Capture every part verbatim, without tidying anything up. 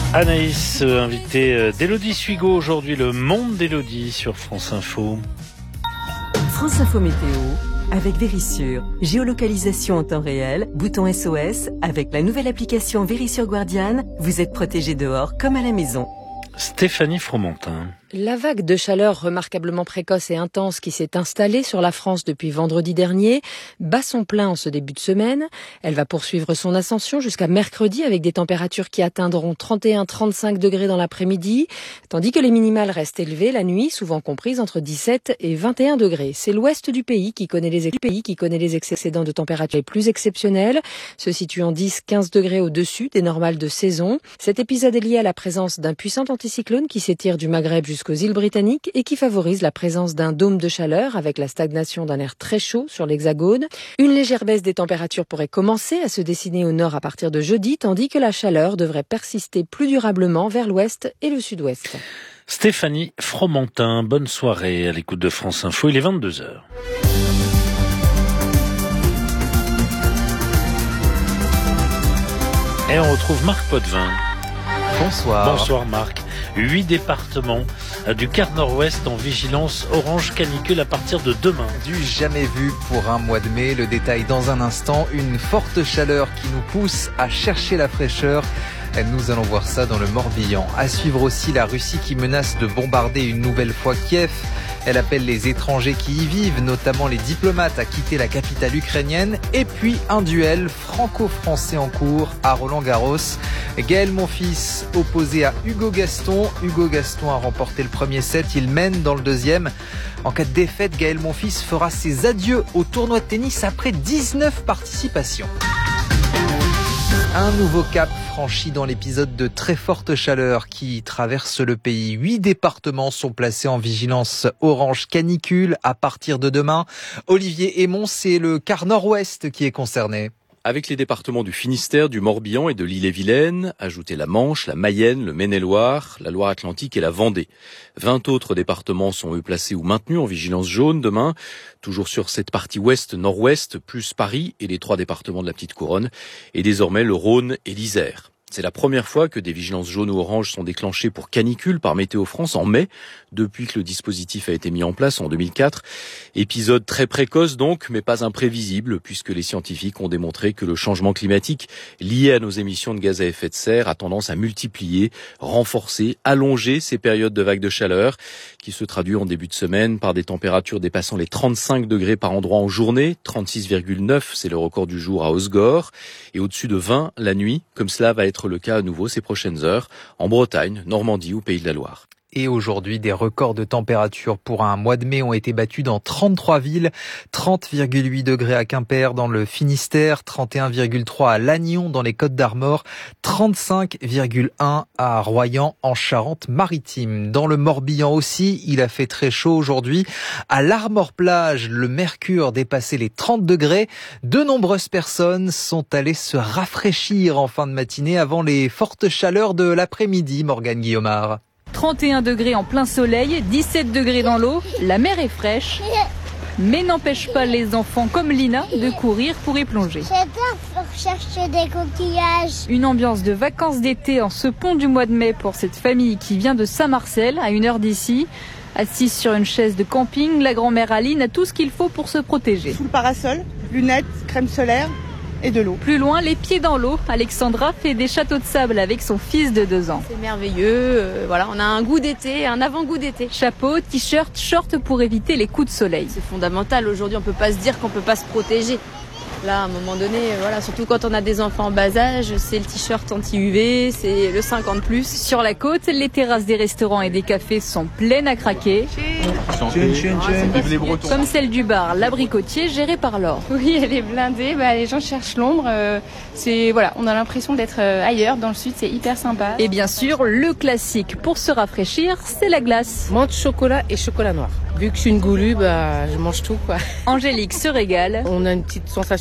Anaïs, euh, invitée d'Élodie Suigo aujourd'hui, le monde d'Élodie sur France Info. France Info Météo avec Vérissure. Géolocalisation en temps réel, bouton S O S. Avec la nouvelle application Vérissure Guardian, vous êtes protégé dehors comme à la maison. Stéphanie Fromentin. La vague de chaleur remarquablement précoce et intense qui s'est installée sur la France depuis vendredi dernier bat son plein en ce début de semaine. Elle va poursuivre son ascension jusqu'à mercredi avec des températures qui atteindront trente et un à trente-cinq degrés dans l'après-midi, tandis que les minimales restent élevées la nuit, souvent comprises entre dix-sept et vingt et un degrés. C'est l'ouest du pays qui connaît les, du pays qui connaît les excédents de température les plus exceptionnels, se situant dix à quinze degrés au-dessus des normales de saison. Cet épisode est lié à la présence d'un puissant anticyclone qui s'étire du Maghreb jusqu'à jusqu'aux îles britanniques et qui favorise la présence d'un dôme de chaleur avec la stagnation d'un air très chaud sur l'hexagone. Une légère baisse des températures pourrait commencer à se dessiner au nord à partir de jeudi, tandis que la chaleur devrait persister plus durablement vers l'ouest et le sud-ouest. Stéphanie Fromentin, bonne soirée à l'écoute de France Info, il est vingt-deux heures. Et on retrouve Marc Potvin. Bonsoir. Bonsoir Marc. Huit départements du quart nord-ouest en vigilance orange canicule à partir de demain. Du jamais vu pour un mois de mai. Le détail dans un instant. Une forte chaleur qui nous pousse à chercher la fraîcheur. Nous allons voir ça dans le Morbihan. À suivre aussi la Russie qui menace de bombarder une nouvelle fois Kiev. Elle appelle les étrangers qui y vivent, notamment les diplomates, à quitter la capitale ukrainienne. Et puis un duel franco-français en cours à Roland-Garros. Gaël Monfils opposé à Hugo Gaston. Hugo Gaston a remporté le premier set, il mène dans le deuxième. En cas de défaite, Gaël Monfils fera ses adieux au tournoi de tennis après dix-neuf participations. Un nouveau cap franchi dans l'épisode de très forte chaleur qui traverse le pays. Huit départements sont placés en vigilance orange canicule à partir de demain. Olivier Hémon, c'est le quart nord-ouest qui est concerné. Avec les départements du Finistère, du Morbihan et de l'Ille-et-Vilaine, ajoutez la Manche, la Mayenne, le Maine-et-Loire, la Loire-Atlantique et la Vendée. vingt autres départements sont eux placés ou maintenus en vigilance jaune demain, toujours sur cette partie ouest-nord-ouest, plus Paris et les trois départements de la Petite Couronne, et désormais le Rhône et l'Isère. C'est la première fois que des vigilances jaunes ou oranges sont déclenchées pour canicule par Météo France en mai, depuis que le dispositif a été mis en place en deux mille quatre. Épisode très précoce donc, mais pas imprévisible, puisque les scientifiques ont démontré que le changement climatique lié à nos émissions de gaz à effet de serre a tendance à multiplier, renforcer, allonger ces périodes de vagues de chaleur, qui se traduit en début de semaine par des températures dépassant les trente-cinq degrés par endroit en journée, trente-six virgule neuf, c'est le record du jour à Osgore, et au-dessus de vingt la nuit, comme cela va être le cas à nouveau ces prochaines heures en Bretagne, Normandie ou Pays de la Loire. Et aujourd'hui, des records de température pour un mois de mai ont été battus dans trente-trois villes. trente virgule huit degrés à Quimper dans le Finistère, trente et un virgule trois à Lannion dans les Côtes-d'Armor, trente-cinq virgule un à Royan en Charente-Maritime. Dans le Morbihan aussi, il a fait très chaud aujourd'hui. À l'Armor-Plage, le mercure dépassait les trente degrés. De nombreuses personnes sont allées se rafraîchir en fin de matinée avant les fortes chaleurs de l'après-midi, Morgane Guillaumard. trente et un degrés en plein soleil, dix-sept degrés dans l'eau, la mer est fraîche, mais n'empêche pas les enfants comme Lina de courir pour y plonger. J'adore pour chercher des coquillages. Une ambiance de vacances d'été en ce pont du mois de mai pour cette famille qui vient de Saint-Marcel, à une heure d'ici. Assise sur une chaise de camping, la grand-mère Aline a tout ce qu'il faut pour se protéger. Sous le parasol, lunettes, crème solaire et de l'eau. Plus loin, les pieds dans l'eau, Alexandra fait des châteaux de sable avec son fils de deux ans. C'est merveilleux, euh, voilà, on a un goût d'été, un avant-goût d'été. Chapeau, t-shirt, short pour éviter les coups de soleil. C'est fondamental, aujourd'hui on peut pas se dire qu'on peut pas se protéger. Là, à un moment donné, voilà, surtout quand on a des enfants en bas âge, c'est le t-shirt anti-U V, c'est le cinquante plus. Sur la côte, les terrasses des restaurants et des cafés sont pleines à craquer. Chien, chien, chien. Comme celle du bar L'Abricotier, géré par Laure. Oui, elle est blindée, bah, les gens cherchent l'ombre. Euh, c'est, voilà, on a l'impression d'être euh, ailleurs, dans le sud, c'est hyper sympa. Et bien sûr, le classique pour se rafraîchir, c'est la glace. Menthe, chocolat et chocolat noir. Vu que je suis une goulue, bah, je mange tout, quoi. Angélique se régale. On a une petite sensation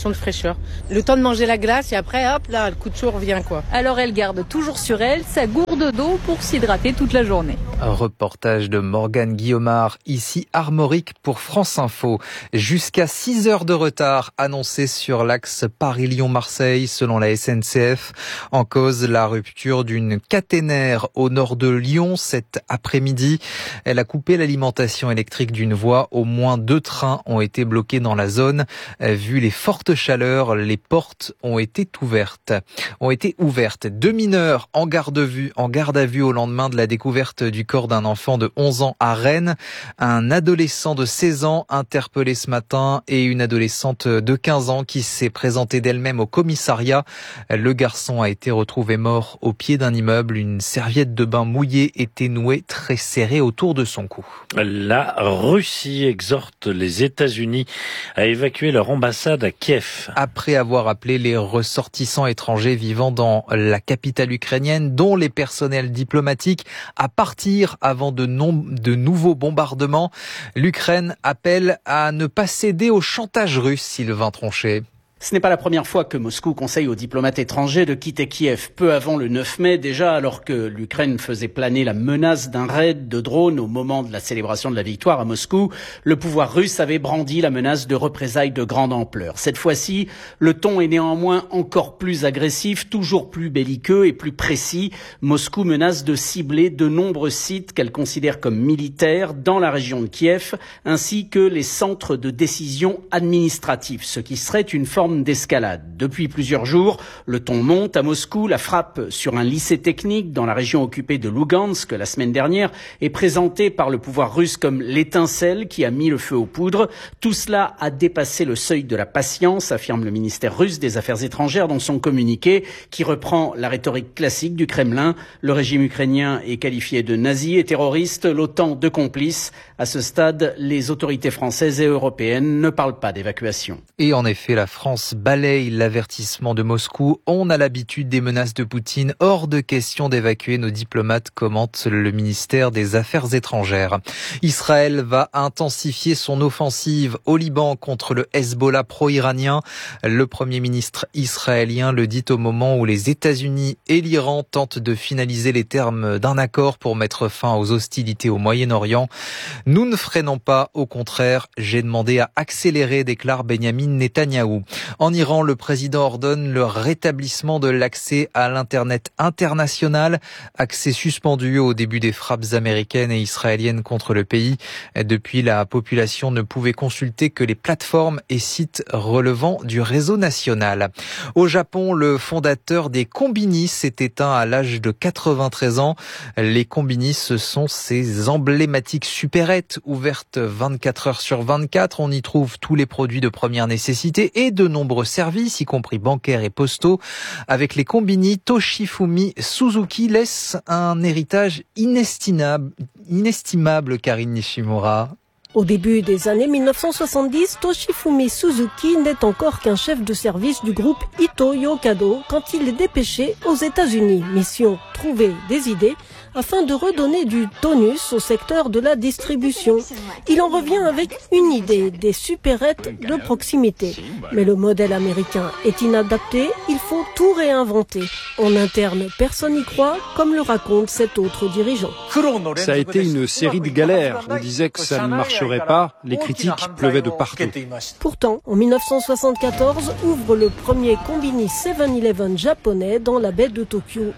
sensation de fraîcheur. Le temps de manger la glace et après, hop, là, le coup de chaud revient, quoi. Alors elle garde toujours sur elle sa gourde d'eau pour s'hydrater toute la journée. Un reportage de Morgane Guillaumard, ici Armorique pour France Info. Jusqu'à six heures de retard annoncé sur l'axe Paris-Lyon-Marseille selon la S N C F. En cause, la rupture d'une caténaire au nord de Lyon cet après-midi. Elle a coupé l'alimentation électrique d'une voie. Au moins deux trains ont été bloqués dans la zone. Vu les fortes chaleurs, les portes ont été ouvertes. Ont été ouvertes. Deux mineurs en garde à vue, en garde à vue au lendemain de la découverte du corps d'un enfant de onze ans à Rennes. Un adolescent de seize ans interpellé ce matin et une adolescente de quinze ans qui s'est présentée d'elle-même au commissariat. Le garçon a été retrouvé mort au pied d'un immeuble. Une serviette de bain mouillée était nouée très serrée autour de son cou. La Russie exhorte les États-Unis à évacuer leur ambassade à Kiev. Après avoir appelé les ressortissants étrangers vivant dans la capitale ukrainienne, dont les personnels diplomatiques, à partir avant de, non, de nouveaux bombardements, l'Ukraine appelle à ne pas céder au chantage russe, Sylvain Tronchet. Ce n'est pas la première fois que Moscou conseille aux diplomates étrangers de quitter Kiev. Peu avant le neuf mai, déjà, alors que l'Ukraine faisait planer la menace d'un raid de drones au moment de la célébration de la victoire à Moscou, le pouvoir russe avait brandi la menace de représailles de grande ampleur. Cette fois-ci, le ton est néanmoins encore plus agressif, toujours plus belliqueux et plus précis. Moscou menace de cibler de nombreux sites qu'elle considère comme militaires dans la région de Kiev, ainsi que les centres de décision administratifs, ce qui serait une forme d'escalade. Depuis plusieurs jours, le ton monte à Moscou. La frappe sur un lycée technique dans la région occupée de Lugansk la semaine dernière est présentée par le pouvoir russe comme l'étincelle qui a mis le feu aux poudres. Tout cela a dépassé le seuil de la patience, affirme le ministère russe des Affaires étrangères dans son communiqué qui reprend la rhétorique classique du Kremlin. Le régime ukrainien est qualifié de nazi et terroriste, l'OTAN de complice. À ce stade, les autorités françaises et européennes ne parlent pas d'évacuation. Et en effet, la France balaye l'avertissement de Moscou. On a l'habitude des menaces de Poutine. Hors de question d'évacuer nos diplomates, commente le ministère des Affaires étrangères. Israël va intensifier son offensive au Liban contre le Hezbollah pro-iranien. Le Premier ministre israélien le dit au moment où les États-Unis et l'Iran tentent de finaliser les termes d'un accord pour mettre fin aux hostilités au Moyen-Orient. Nous ne freinons pas, au contraire, j'ai demandé à accélérer, déclare Benyamin Netanyahou. En Iran, le président ordonne le rétablissement de l'accès à l'Internet international, accès suspendu au début des frappes américaines et israéliennes contre le pays. Depuis, la population ne pouvait consulter que les plateformes et sites relevant du réseau national. Au Japon, le fondateur des Konbini s'est éteint à l'âge de quatre-vingt-treize ans. Les Konbini, ce sont ces emblématiques supérettes ouvertes vingt-quatre heures sur vingt-quatre. On y trouve tous les produits de première nécessité et de nombreux services, y compris bancaires et postaux. Avec les Konbini, Toshifumi Suzuki laisse un héritage inestimable, inestimable, Karine Nishimura. Au début des années mille neuf cent soixante-dix, Toshifumi Suzuki n'est encore qu'un chef de service du groupe Ito-Yokado quand il est dépêché aux États-Unis. Mission, trouver des idées afin de redonner du tonus au secteur de la distribution. Il en revient avec une idée, des supérettes de proximité. Mais le modèle américain est inadapté, il faut tout réinventer. En interne, personne n'y croit, comme le raconte cet autre dirigeant. Ça a été une série de galères. On disait que ça ne marcherait pas, les critiques pleuvaient de partout. Pourtant, en mille neuf cent soixante-quatorze, ouvre le premier Konbini seven eleven japonais dans la baie de Tokyo.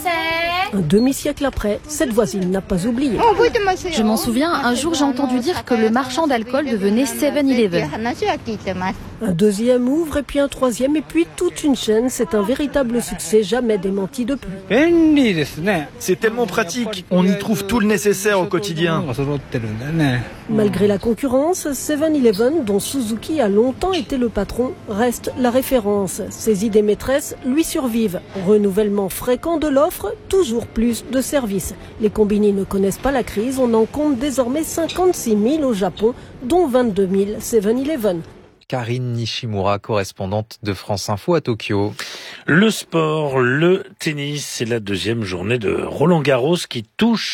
Un demi-siècle après, cette voisine n'a pas oublié. Je m'en souviens, un jour j'ai entendu dire que le marchand d'alcool devenait seven eleven. Un deuxième ouvre et puis un troisième et puis toute une chaîne. C'est un véritable succès, jamais démenti depuis. C'est tellement pratique, on y trouve tout le nécessaire au quotidien. Malgré la concurrence, seven eleven, dont Suzuki a longtemps été le patron, reste la référence. Ses idées maîtresses lui survivent. Renouvellement fréquent de l'offre, toujours plus de services. Les Konbini ne connaissent pas la crise, on en compte désormais cinquante-six mille au Japon, dont vingt-deux mille seven eleven. Karine Nishimura, correspondante de France Info à Tokyo. Le sport, le tennis, c'est la deuxième journée de Roland Garros qui touche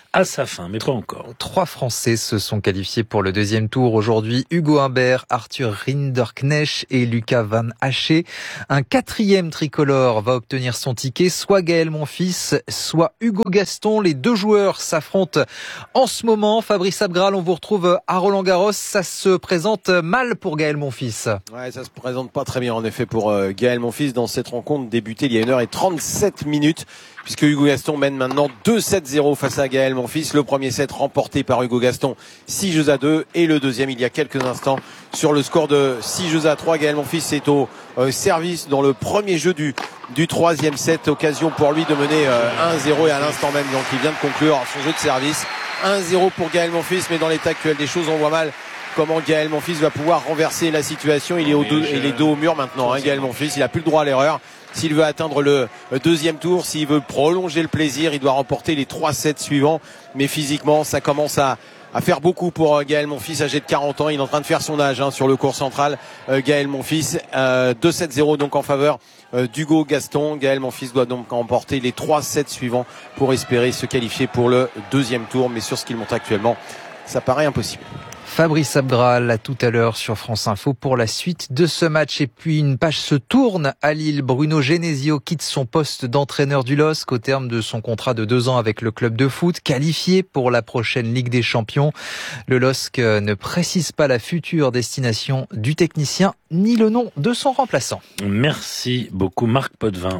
à sa fin, mais pas encore. Trois Français se sont qualifiés pour le deuxième tour aujourd'hui. Hugo Humbert, Arthur Rinderknecht et Lucas Van Haché. Un quatrième tricolore va obtenir son ticket, soit Gaël Monfils, soit Hugo Gaston. Les deux joueurs s'affrontent en ce moment. Fabrice Abgral, on vous retrouve à Roland-Garros. Ça se présente mal pour Gaël Monfils. Ouais, ça se présente pas très bien en effet pour euh, Gaël Monfils dans cette rencontre débutée il y a une heure et trente-sept minutes. Puisque Hugo Gaston mène maintenant deux sept zéro face à Gaël Monfils. Le premier set remporté par Hugo Gaston, six jeux à deux. Et le deuxième, il y a quelques instants, sur le score de six jeux à trois. Gaël Monfils est au euh, service dans le premier jeu du, du troisième set. Occasion pour lui de mener euh, un zéro et à l'instant même, donc il vient de conclure son jeu de service. un zéro pour Gaël Monfils, mais dans l'état actuel des choses, on voit mal comment Gaël Monfils va pouvoir renverser la situation. Il est au dos, il est dos au mur maintenant, hein, Gaël Monfils. Il n'a plus le droit à l'erreur. S'il veut atteindre le deuxième tour, s'il veut prolonger le plaisir, il doit remporter les trois sets suivants. Mais physiquement, ça commence à, à faire beaucoup pour Gaël Monfils, âgé de quarante ans. Il est en train de faire son âge hein, sur le court central. Euh, Gaël Monfils, euh, deux sept zéro donc en faveur euh, d'Hugo Gaston. Gaël Monfils doit donc remporter les trois sets suivants pour espérer se qualifier pour le deuxième tour. Mais sur ce qu'il montre actuellement, ça paraît impossible. Fabrice Abgral, à tout à l'heure sur France Info pour la suite de ce match. Et puis une page se tourne à Lille. Bruno Genesio quitte son poste d'entraîneur du L O S C au terme de son contrat de deux ans avec le club de foot, qualifié pour la prochaine Ligue des Champions. Le L O S C ne précise pas la future destination du technicien ni le nom de son remplaçant. Merci beaucoup Marc Potvin.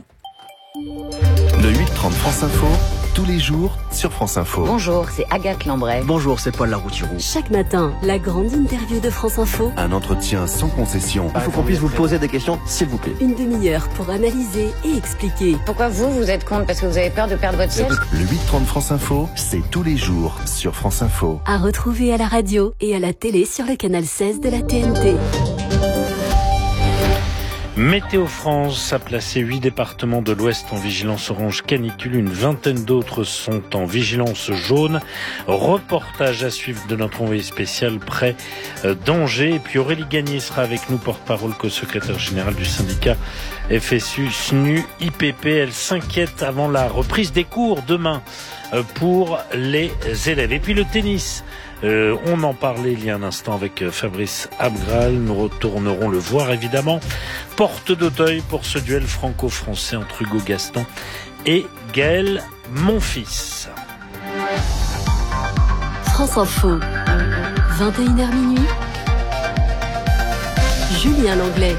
De huit heures trente France Info, tous les jours sur France Info. Bonjour, c'est Agathe Lambray. Bonjour, c'est Paul Larouturou. Chaque matin, la grande interview de France Info. Un entretien sans concession. Il faut qu'on puisse vous poser des questions, s'il vous plaît. Une demi-heure pour analyser et expliquer. Pourquoi vous, vous êtes contre? Parce que vous avez peur de perdre votre siège? Le huit heures trente France Info, c'est tous les jours sur France Info. À retrouver à la radio et à la télé sur le canal seize de la T N T. Météo France a placé huit départements de l'Ouest en vigilance orange canicule. Une vingtaine d'autres sont en vigilance jaune. Reportage à suivre de notre envoyé spécial près d'Angers. Et puis Aurélie Gagné sera avec nous, porte-parole co-secrétaire générale du syndicat F S U S N U I P P. Elle s'inquiète avant la reprise des cours demain pour les élèves. Et puis le tennis. Euh, on en parlait il y a un instant avec Fabrice Abgral. Nous retournerons le voir évidemment. Porte d'Auteuil pour ce duel franco-français entre Hugo Gaston et Gaël Monfils. France Info, vingt et une heures minuit. Julien Langlais.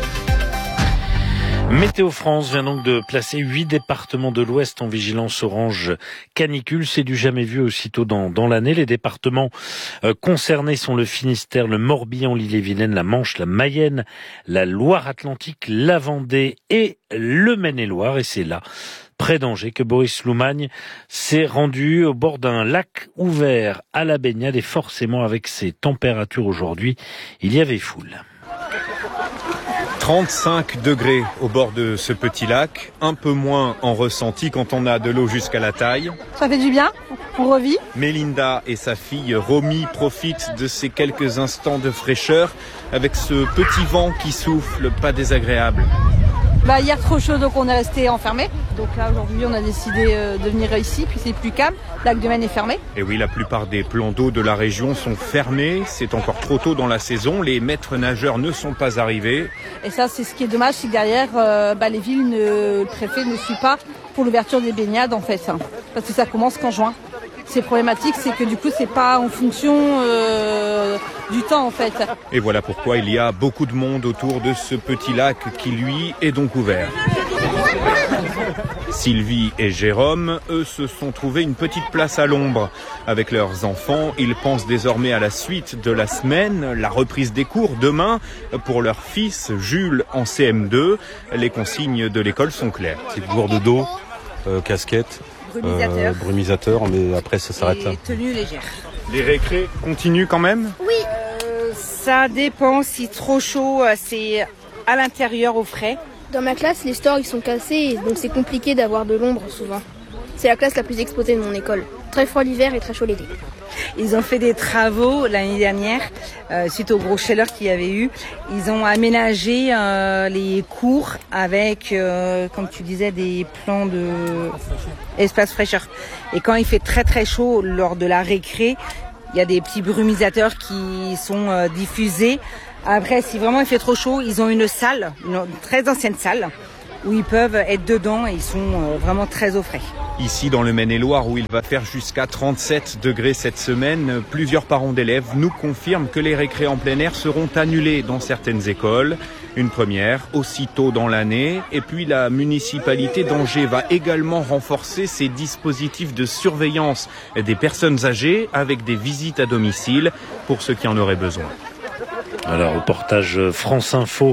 Météo France vient donc de placer huit départements de l'Ouest en vigilance orange canicule. C'est du jamais vu aussitôt dans, dans l'année. Les départements euh, concernés sont le Finistère, le Morbihan, l'Ille-et-Vilaine, la Manche, la Mayenne, la Loire-Atlantique, la Vendée et le Maine-et-Loire. Et c'est là, près d'Angers, que Boris Loumagne s'est rendu au bord d'un lac ouvert à la baignade. Et forcément, avec ces températures aujourd'hui, il y avait foule. trente-cinq degrés au bord de ce petit lac, un peu moins en ressenti quand on a de l'eau jusqu'à la taille. Ça fait du bien, on revit. Mélinda et sa fille Romy profitent de ces quelques instants de fraîcheur avec ce petit vent qui souffle, pas désagréable. Bah, hier trop chaud, donc on est resté enfermé. Donc là aujourd'hui on a décidé de venir ici, puis c'est plus calme. Le lac de Maine est fermé. Et oui, la plupart des plans d'eau de la région sont fermés. C'est encore trop tôt dans la saison. Les maîtres nageurs ne sont pas arrivés. Et ça, c'est ce qui est dommage, c'est que derrière, euh, bah, les villes, ne, le préfet ne suit pas pour l'ouverture des baignades en fait, hein, parce que ça commence qu'en juin. C'est problématique, c'est que du coup, c'est pas en fonction euh, du temps en fait. Et voilà pourquoi il y a beaucoup de monde autour de ce petit lac qui, lui, est donc ouvert. Sylvie et Jérôme, eux, se sont trouvés une petite place à l'ombre. Avec leurs enfants, ils pensent désormais à la suite de la semaine, la reprise des cours demain. Pour leur fils, Jules, en C M deux, les consignes de l'école sont claires. C'est gourde d'eau, euh, casquette. Brumisateur. Euh, brumisateur, mais après ça s'arrête là. Tenue légère. Les récrés continuent quand même ? Oui, euh, ça dépend. Si trop chaud, c'est à l'intérieur au frais. Dans ma classe, les stores ils sont cassés, donc c'est compliqué d'avoir de l'ombre souvent. C'est la classe la plus exposée de mon école. Très froid l'hiver et très chaud l'été. Ils ont fait des travaux l'année dernière, euh, suite aux grosses chaleurs qu'il y avait eu. Ils ont aménagé euh, les cours avec, euh, comme tu disais, des plans de espace fraîcheur. Et quand il fait très très chaud lors de la récré, il y a des petits brumisateurs qui sont euh, diffusés. Après, si vraiment il fait trop chaud, ils ont une salle, une très ancienne salle, où ils peuvent être dedans et ils sont euh, vraiment très au frais. Ici, dans le Maine-et-Loire, où il va faire jusqu'à trente-sept degrés cette semaine, plusieurs parents d'élèves nous confirment que les récrés en plein air seront annulés dans certaines écoles. Une première, aussitôt dans l'année. Et puis la municipalité d'Angers va également renforcer ses dispositifs de surveillance des personnes âgées avec des visites à domicile pour ceux qui en auraient besoin. Alors, reportage France Info,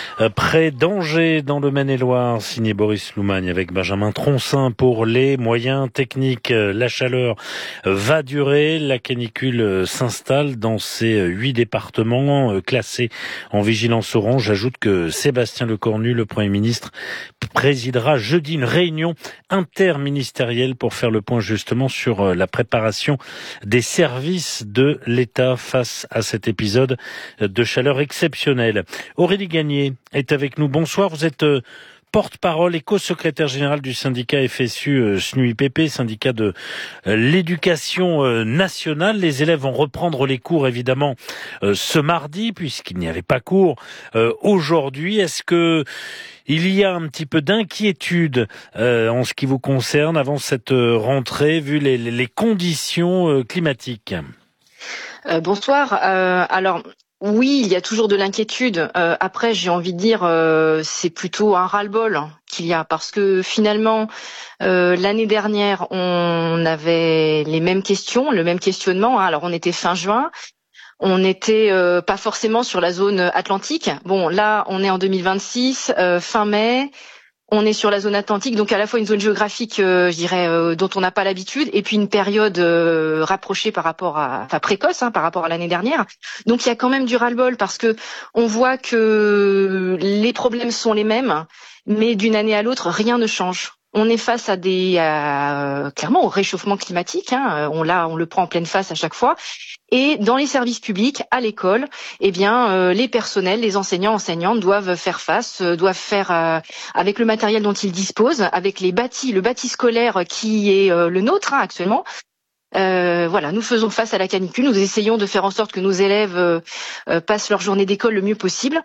près d'Angers, dans le Maine-et-Loire, signé Boris Loumagne avec Benjamin Troncin pour les moyens techniques. La chaleur va durer, la canicule s'installe dans ces huit départements classés en vigilance orange. J'ajoute que Sébastien Lecornu, le Premier ministre, présidera jeudi une réunion interministérielle pour faire le point justement sur la préparation des services de l'État face à cet épisode de chaleur exceptionnelle. Aurélie Gagné est avec nous. Bonsoir, vous êtes euh, porte-parole et co-secrétaire général du syndicat F S U euh, S N U I P P, syndicat de euh, l'éducation euh, nationale. Les élèves vont reprendre les cours évidemment euh, ce mardi puisqu'il n'y avait pas cours euh, aujourd'hui. Est-ce que il y a un petit peu d'inquiétude euh, en ce qui vous concerne avant cette euh, rentrée vu les, les conditions euh, climatiques? euh, Bonsoir. Euh, alors oui, il y a toujours de l'inquiétude. Euh, après, j'ai envie de dire, euh, c'est plutôt un ras-le-bol qu'il y a, parce que finalement, euh, l'année dernière, on avait les mêmes questions, le même questionnement. Hein. Alors, on était fin juin, on n'était euh, pas forcément sur la zone atlantique. Bon, là, on est en deux mille vingt-six, euh, fin mai. On est sur la zone atlantique, donc à la fois une zone géographique, euh, je dirais, euh, dont on n'a pas l'habitude, et puis une période euh, rapprochée par rapport à, enfin précoce, hein, par rapport à l'année dernière. Donc il y a quand même du ras-le-bol parce que on voit que les problèmes sont les mêmes, mais d'une année à l'autre, rien ne change. On est face à des, euh, clairement, au réchauffement climatique. Hein, on l'a, on le prend en pleine face à chaque fois. Et dans les services publics, à l'école, eh bien, euh, les personnels, les enseignants, enseignantes doivent faire face, euh, doivent faire euh, avec le matériel dont ils disposent, avec les bâtis, le bâti scolaire qui est euh, le nôtre hein, actuellement. Euh, voilà, nous faisons face à la canicule. Nous essayons de faire en sorte que nos élèves euh, euh, passent leur journée d'école le mieux possible.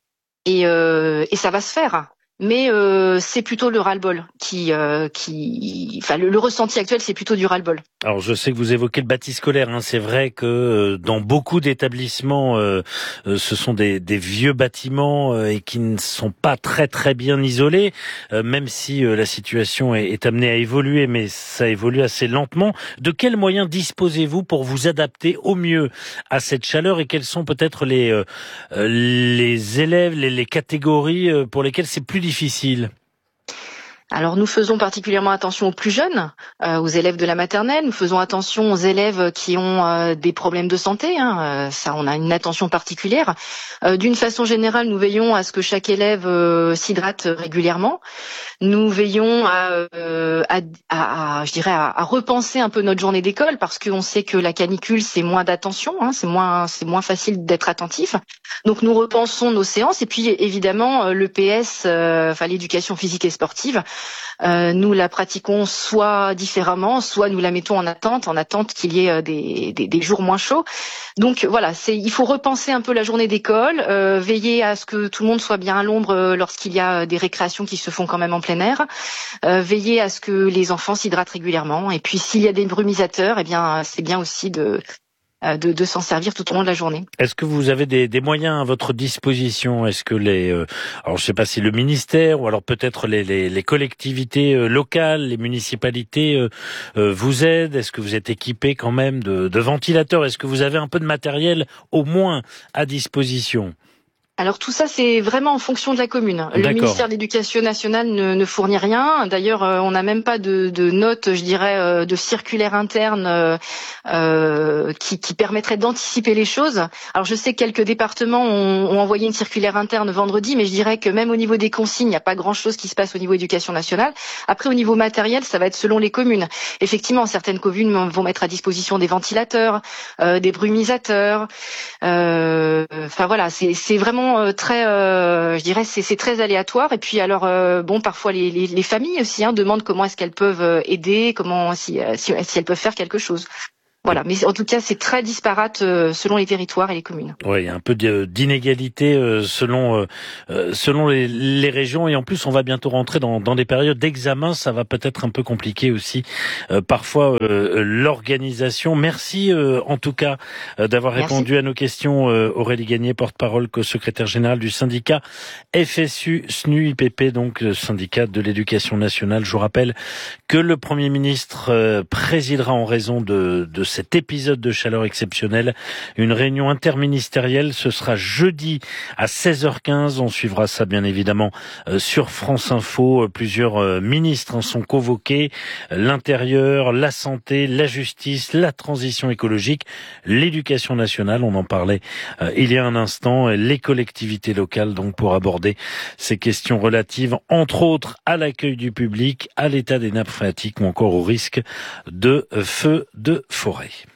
Et, euh, et ça va se faire. Mais euh, c'est plutôt le ras-le-bol qui, euh, qui, enfin le, le ressenti actuel, c'est plutôt du ras-le-bol. Alors je sais que vous évoquez le bâti scolaire. Hein. C'est vrai que euh, dans beaucoup d'établissements, euh, euh, ce sont des, des vieux bâtiments euh, et qui ne sont pas très très bien isolés, euh, même si euh, la situation est, est amenée à évoluer, mais ça évolue assez lentement. De quels moyens disposez-vous pour vous adapter au mieux à cette chaleur et quels sont peut-être les euh, les élèves, les, les catégories euh, pour lesquelles c'est plus difficile? difficile? Alors nous faisons particulièrement attention aux plus jeunes, euh, aux élèves de la maternelle. Nous faisons attention aux élèves qui ont euh, des problèmes de santé. Hein. Euh, ça, on a une attention particulière. Euh, d'une façon générale, nous veillons à ce que chaque élève euh, s'hydrate régulièrement. Nous veillons à, euh, à, à, à je dirais, à, à repenser un peu notre journée d'école parce qu'on sait que la canicule c'est moins d'attention, hein, c'est moins, c'est moins facile d'être attentif. Donc nous repensons nos séances et puis évidemment le P S, euh, enfin l'éducation physique et sportive. Euh, nous la pratiquons soit différemment, soit nous la mettons en attente, en attente qu'il y ait des, des, des jours moins chauds. Donc voilà, c'est, il faut repenser un peu la journée d'école, euh, veiller à ce que tout le monde soit bien à l'ombre euh, lorsqu'il y a des récréations qui se font quand même en plein air, euh, veiller à ce que les enfants s'hydratent régulièrement. Et puis s'il y a des brumisateurs, eh bien c'est bien aussi de De, de s'en servir tout au long de la journée. Est-ce que vous avez des, des moyens à votre disposition? Est-ce que les, euh, alors je sais pas si le ministère ou alors peut-être les, les, les collectivités euh, locales, les municipalités euh, euh, vous aident? Est-ce que vous êtes équipé quand même de, de ventilateurs? Est-ce que vous avez un peu de matériel au moins à disposition? Alors tout ça, c'est vraiment en fonction de la commune. Le D'accord. ministère de l'Éducation nationale ne, ne fournit rien. D'ailleurs, euh, on n'a même pas de, de notes, je dirais, euh, de circulaire interne euh, euh, qui, qui permettrait d'anticiper les choses. Alors je sais que quelques départements ont, ont envoyé une circulaire interne vendredi, mais je dirais que même au niveau des consignes, il n'y a pas grand-chose qui se passe au niveau éducation nationale. Après, au niveau matériel, ça va être selon les communes. Effectivement, certaines communes vont mettre à disposition des ventilateurs, euh, des brumisateurs. Euh, enfin voilà, c'est, c'est vraiment très, euh, je dirais, c'est, c'est très aléatoire. Et puis alors, euh, bon, parfois les, les, les familles aussi hein, demandent comment est-ce qu'elles peuvent aider, comment si, si, si elles peuvent faire quelque chose. Voilà, mais en tout cas, c'est très disparate euh, selon les territoires et les communes. Oui, il y a un peu d'inégalité euh, selon euh, selon les, les régions, et en plus, on va bientôt rentrer dans, dans des périodes d'examen. Ça va peut-être un peu compliquer aussi euh, parfois euh, l'organisation. Merci euh, en tout cas euh, d'avoir Merci. répondu à nos questions. Euh, Aurélie Gagné, porte-parole, co-secrétaire générale du syndicat F S U S N U I P P, donc le syndicat de l'éducation nationale. Je vous rappelle que le Premier ministre euh, présidera en raison de, de cet épisode de chaleur exceptionnelle une réunion interministérielle. Ce sera jeudi à seize heures quinze. On suivra ça bien évidemment euh, sur France Info. Plusieurs euh, ministres en sont convoqués. L'intérieur, la santé, la justice, la transition écologique, l'éducation nationale. On en parlait euh, il y a un instant. Les collectivités locales donc pour aborder ces questions relatives entre autres à l'accueil du public, à l'état des nappes phréatiques ou encore au risque de feux de forêt.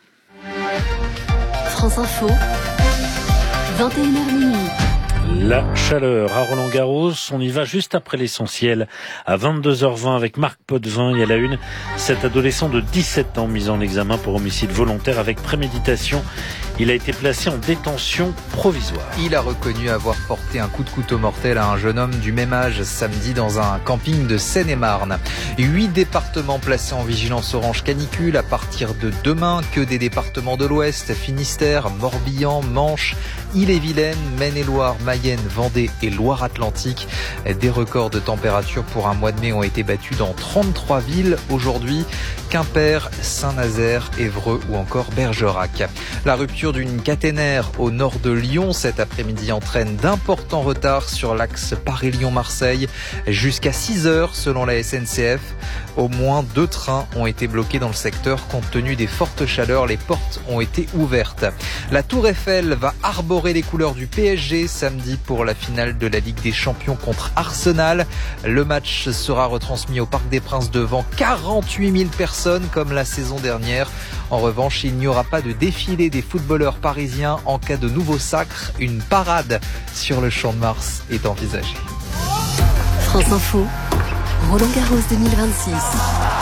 France Info, vingt et une heures minuit. La chaleur à Roland-Garros, on y va juste après l'essentiel à vingt-deux heures vingt avec Marc Potvin. Il y a la une, cet adolescent de dix-sept ans mis en examen pour homicide volontaire avec préméditation. Il a été placé en détention provisoire. Il a reconnu avoir porté un coup de couteau mortel à un jeune homme du même âge samedi dans un camping de Seine-et-Marne. Huit départements placés en vigilance orange canicule à partir de demain. Que des départements de l'Ouest, Finistère, Morbihan, Manche, Ille-et-Vilaine, Maine-et-Loire, Mayenne, Vendée et Loire-Atlantique. Des records de température pour un mois de mai ont été battus dans trente-trois villes aujourd'hui. Quimper, Saint-Nazaire, Évreux ou encore Bergerac. La rupture d'une caténaire au nord de Lyon cet après-midi entraîne d'importants retards sur l'axe Paris-Lyon-Marseille jusqu'à six heures selon la S N C F. Au moins deux trains ont été bloqués dans le secteur compte tenu des fortes chaleurs. Les portes ont été ouvertes. La Tour Eiffel va arborer les couleurs du P S G samedi pour la finale de la Ligue des Champions contre Arsenal. Le match sera retransmis au Parc des Princes devant quarante-huit mille personnes comme la saison dernière. En revanche, il n'y aura pas de défilé des footballeurs parisiens en cas de nouveau sacre. Une parade sur le Champ de Mars est envisagée. France Info, Roland-Garros deux mille vingt-six.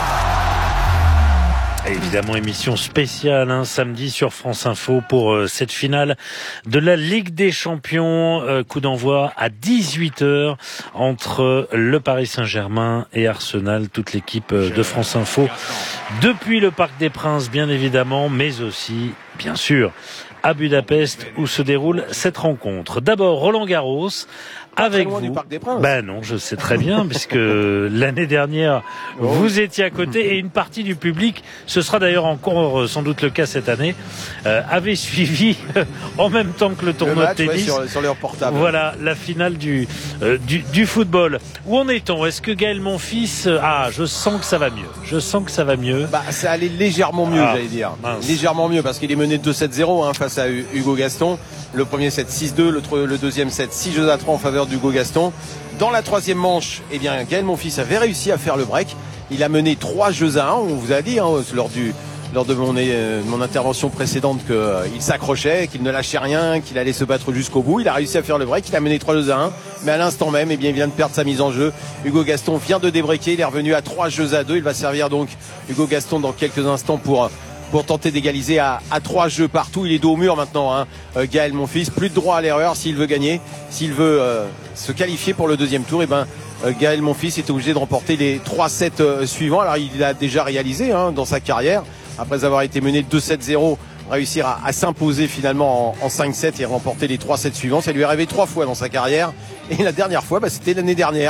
Évidemment, émission spéciale hein, samedi sur France Info pour euh, cette finale de la Ligue des Champions. Euh, coup d'envoi à dix-huit heures entre le Paris Saint-Germain et Arsenal. Toute l'équipe euh, de France Info depuis le Parc des Princes, bien évidemment, mais aussi, bien sûr, à Budapest où se déroule cette rencontre. D'abord, Roland-Garros. Avec vous. Du Parc des Princes. Ben non, je sais très bien, puisque l'année dernière, oh. vous étiez à côté et une partie du public, ce sera d'ailleurs encore sans doute le cas cette année, euh, avait suivi en même temps que le tournoi le match, de tennis. Ouais, sur, sur leur portable. Voilà, la finale du, euh, du, du football. Où en est-on? Est-ce que Gaël Monfils, euh, ah, je sens que ça va mieux. Je sens que ça va mieux. Bah, ça allait légèrement mieux, ah, j'allais dire. Mince. Légèrement mieux, parce qu'il est mené deux sept zéro hein, face à Hugo Gaston. Le premier set six deux, le, le deuxième set six jeux à trois en faveur d'Hugo Gaston. Dans la troisième manche, eh bien, Gaël Monfils avait réussi à faire le break. Il a mené trois jeux à un. On vous a dit hein, lors du lors de mon, euh, mon intervention précédente qu'il euh, s'accrochait, qu'il ne lâchait rien, qu'il allait se battre jusqu'au bout. Il a réussi à faire le break. Il a mené trois jeux à un. Mais à l'instant même, eh bien, il vient de perdre sa mise en jeu. Hugo Gaston vient de débreaker. Il est revenu à trois jeux à deux. Il va servir donc Hugo Gaston dans quelques instants pour pour tenter d'égaliser à, à trois jeux partout. Il est dos au mur maintenant, hein. euh, Gaël Monfils. Plus de droit à l'erreur s'il veut gagner, s'il veut euh, se qualifier pour le deuxième tour. Et ben euh, Gaël Monfils est obligé de remporter les trois sets euh, suivants. Alors il l'a déjà réalisé hein, dans sa carrière, après avoir été mené deux sept zéro, réussir à, à s'imposer finalement en, en cinq sept et remporter les trois sets suivants. Ça lui est arrivé trois fois dans sa carrière. Et la dernière fois, bah, c'était l'année dernière.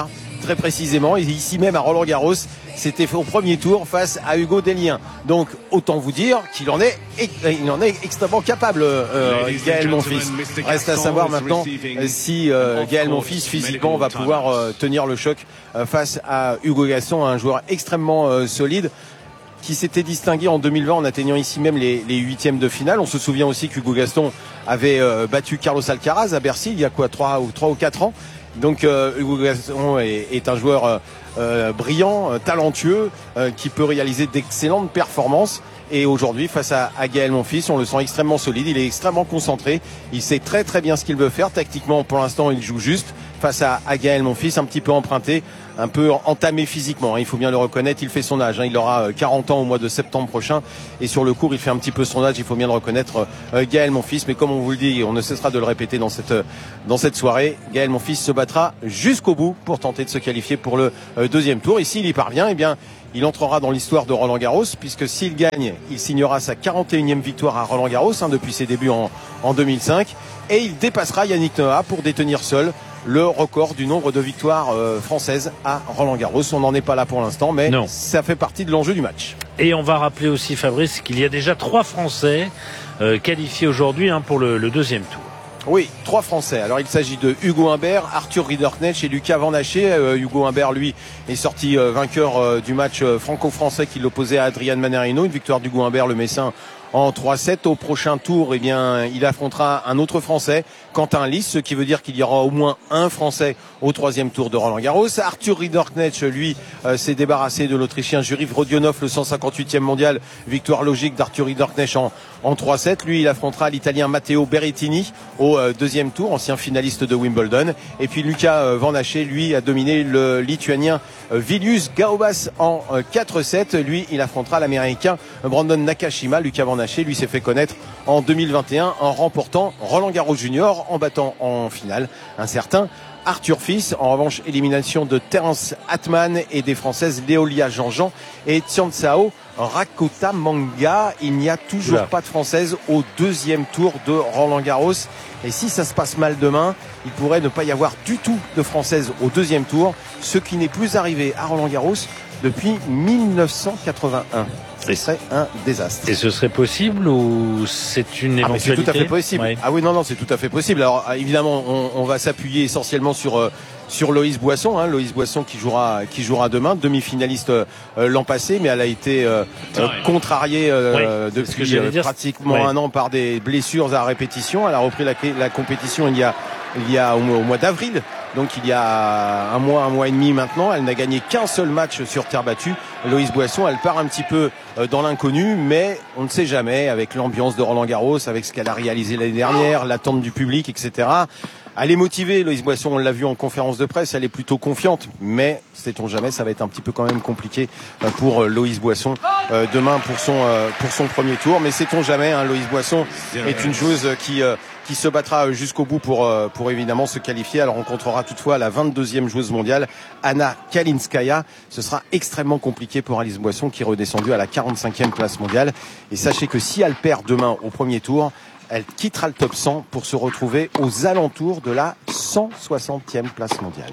très précisément. Et ici même à Roland-Garros, c'était fait au premier tour face à Hugo Dellien. Donc autant vous dire qu'il en est, il en est extrêmement capable, euh, Gaël Monfils. Reste à savoir maintenant si euh, Gaël Monfils physiquement va pouvoir euh, tenir le choc euh, face à Hugo Gaston, un joueur extrêmement euh, solide, qui s'était distingué en deux mille vingt en atteignant ici même les, les huitièmes de finale. On se souvient aussi qu'Hugo Gaston avait euh, battu Carlos Alcaraz à Bercy il y a quoi, trois ou trois ou quatre ans. Donc euh, Hugo Gaston est, est un joueur euh, euh, brillant, euh, talentueux, euh, qui peut réaliser d'excellentes performances. Et aujourd'hui, face à, à Gaël Monfils, on le sent extrêmement solide, il est extrêmement concentré, il sait très très bien ce qu'il veut faire. Tactiquement, pour l'instant, il joue juste face à, à Gaël Monfils, un petit peu emprunté, un peu entamé physiquement. Il faut bien le reconnaître, il fait son âge. Il aura quarante ans au mois de septembre prochain. Et sur le court, il fait un petit peu son âge, il faut bien le reconnaître, Gaël Monfils. Mais comme on vous le dit, on ne cessera de le répéter dans cette, dans cette soirée, Gaël Monfils se battra jusqu'au bout pour tenter de se qualifier pour le deuxième tour. Et s'il y parvient, eh bien, il entrera dans l'histoire de Roland-Garros, puisque s'il gagne, il signera sa quarante et unième victoire à Roland-Garros, hein, depuis ses débuts en, en deux mille cinq. Et il dépassera Yannick Noah pour détenir seul le record du nombre de victoires euh, françaises à Roland-Garros. On n'en est pas là pour l'instant, mais non, ça fait partie de l'enjeu du match. Et on va rappeler aussi, Fabrice, qu'il y a déjà trois Français euh, qualifiés aujourd'hui, hein, pour le, le deuxième tour. Oui, trois Français. Alors il s'agit de Hugo Humbert, Arthur Ridderknecht et Lucas Van Haché. Euh, Hugo Humbert, lui, est sorti euh, vainqueur euh, du match euh, franco-français qui l'opposait à Adrian Manarino. Une victoire d'Hugo Humbert, le Messin, en trois sept. Au prochain tour, eh bien, il affrontera un autre Français, Quentin Lys, ce qui veut dire qu'il y aura au moins un Français au troisième tour de Roland-Garros. Arthur Ridderknecht, lui, euh, s'est débarrassé de l'Autrichien Jurij Rodionov, le cent cinquante-huitième mondial. Victoire logique d'Arthur Ridderknecht en, en trois sept. Lui, il affrontera l'Italien Matteo Berrettini au euh, deuxième tour, ancien finaliste de Wimbledon. Et puis Lucas euh, Van Haché, lui, a dominé le Lituanien euh, Vilius Gaubas en euh, quatre sept. Lui, il affrontera l'Américain Brandon Nakashima. Lucas Van Haché, lui, s'est fait connaître en deux mille vingt et un en remportant Roland-Garros Junior, en battant en finale un certain Arthur Fils. En revanche, élimination de Terence Atman et des Françaises Léolia Jean-Jean et Tianzao Rakota Manga. Il n'y a toujours Oula. pas de Française au deuxième tour de Roland-Garros. Et si ça se passe mal demain, il pourrait ne pas y avoir du tout de Françaises au deuxième tour, ce qui n'est plus arrivé à Roland-Garros depuis mille neuf cent quatre-vingt-un. Ce serait un désastre. Et ce serait possible ou c'est une éventualité? Ah, c'est tout à fait possible. Ouais. Ah oui, non, non, c'est tout à fait possible. Alors évidemment, on, on va s'appuyer essentiellement sur euh, sur Loïs Boisson, hein, Loïs Boisson qui jouera qui jouera demain, demi-finaliste euh, l'an passé, mais elle a été euh, euh, contrariée euh, oui, depuis euh, pratiquement ouais. un an par des blessures à répétition. Elle a repris la, la compétition il y a il y a au, au mois d'avril. Donc il y a un mois, un mois et demi maintenant, elle n'a gagné qu'un seul match sur terre battue. Loïs Boisson, elle part un petit peu dans l'inconnu, mais on ne sait jamais, avec l'ambiance de Roland-Garros, avec ce qu'elle a réalisé l'année dernière, l'attente du public, et cetera. Elle est motivée, Loïs Boisson, on l'a vu en conférence de presse, elle est plutôt confiante, mais sait-on jamais, ça va être un petit peu quand même compliqué pour Loïs Boisson euh, demain pour son euh, pour son premier tour. Mais sait-on jamais, hein, Loïs Boisson est une joueuse qui euh, qui se battra jusqu'au bout pour euh, pour évidemment se qualifier. Elle rencontrera toutefois la vingt-deuxième joueuse mondiale, Anna Kalinskaya. Ce sera extrêmement compliqué pour Alice Boisson qui est redescendue à la quarante-cinquième place mondiale. Et sachez que si elle perd demain au premier tour, elle quittera le top cent pour se retrouver aux alentours de la cent soixantième place mondiale.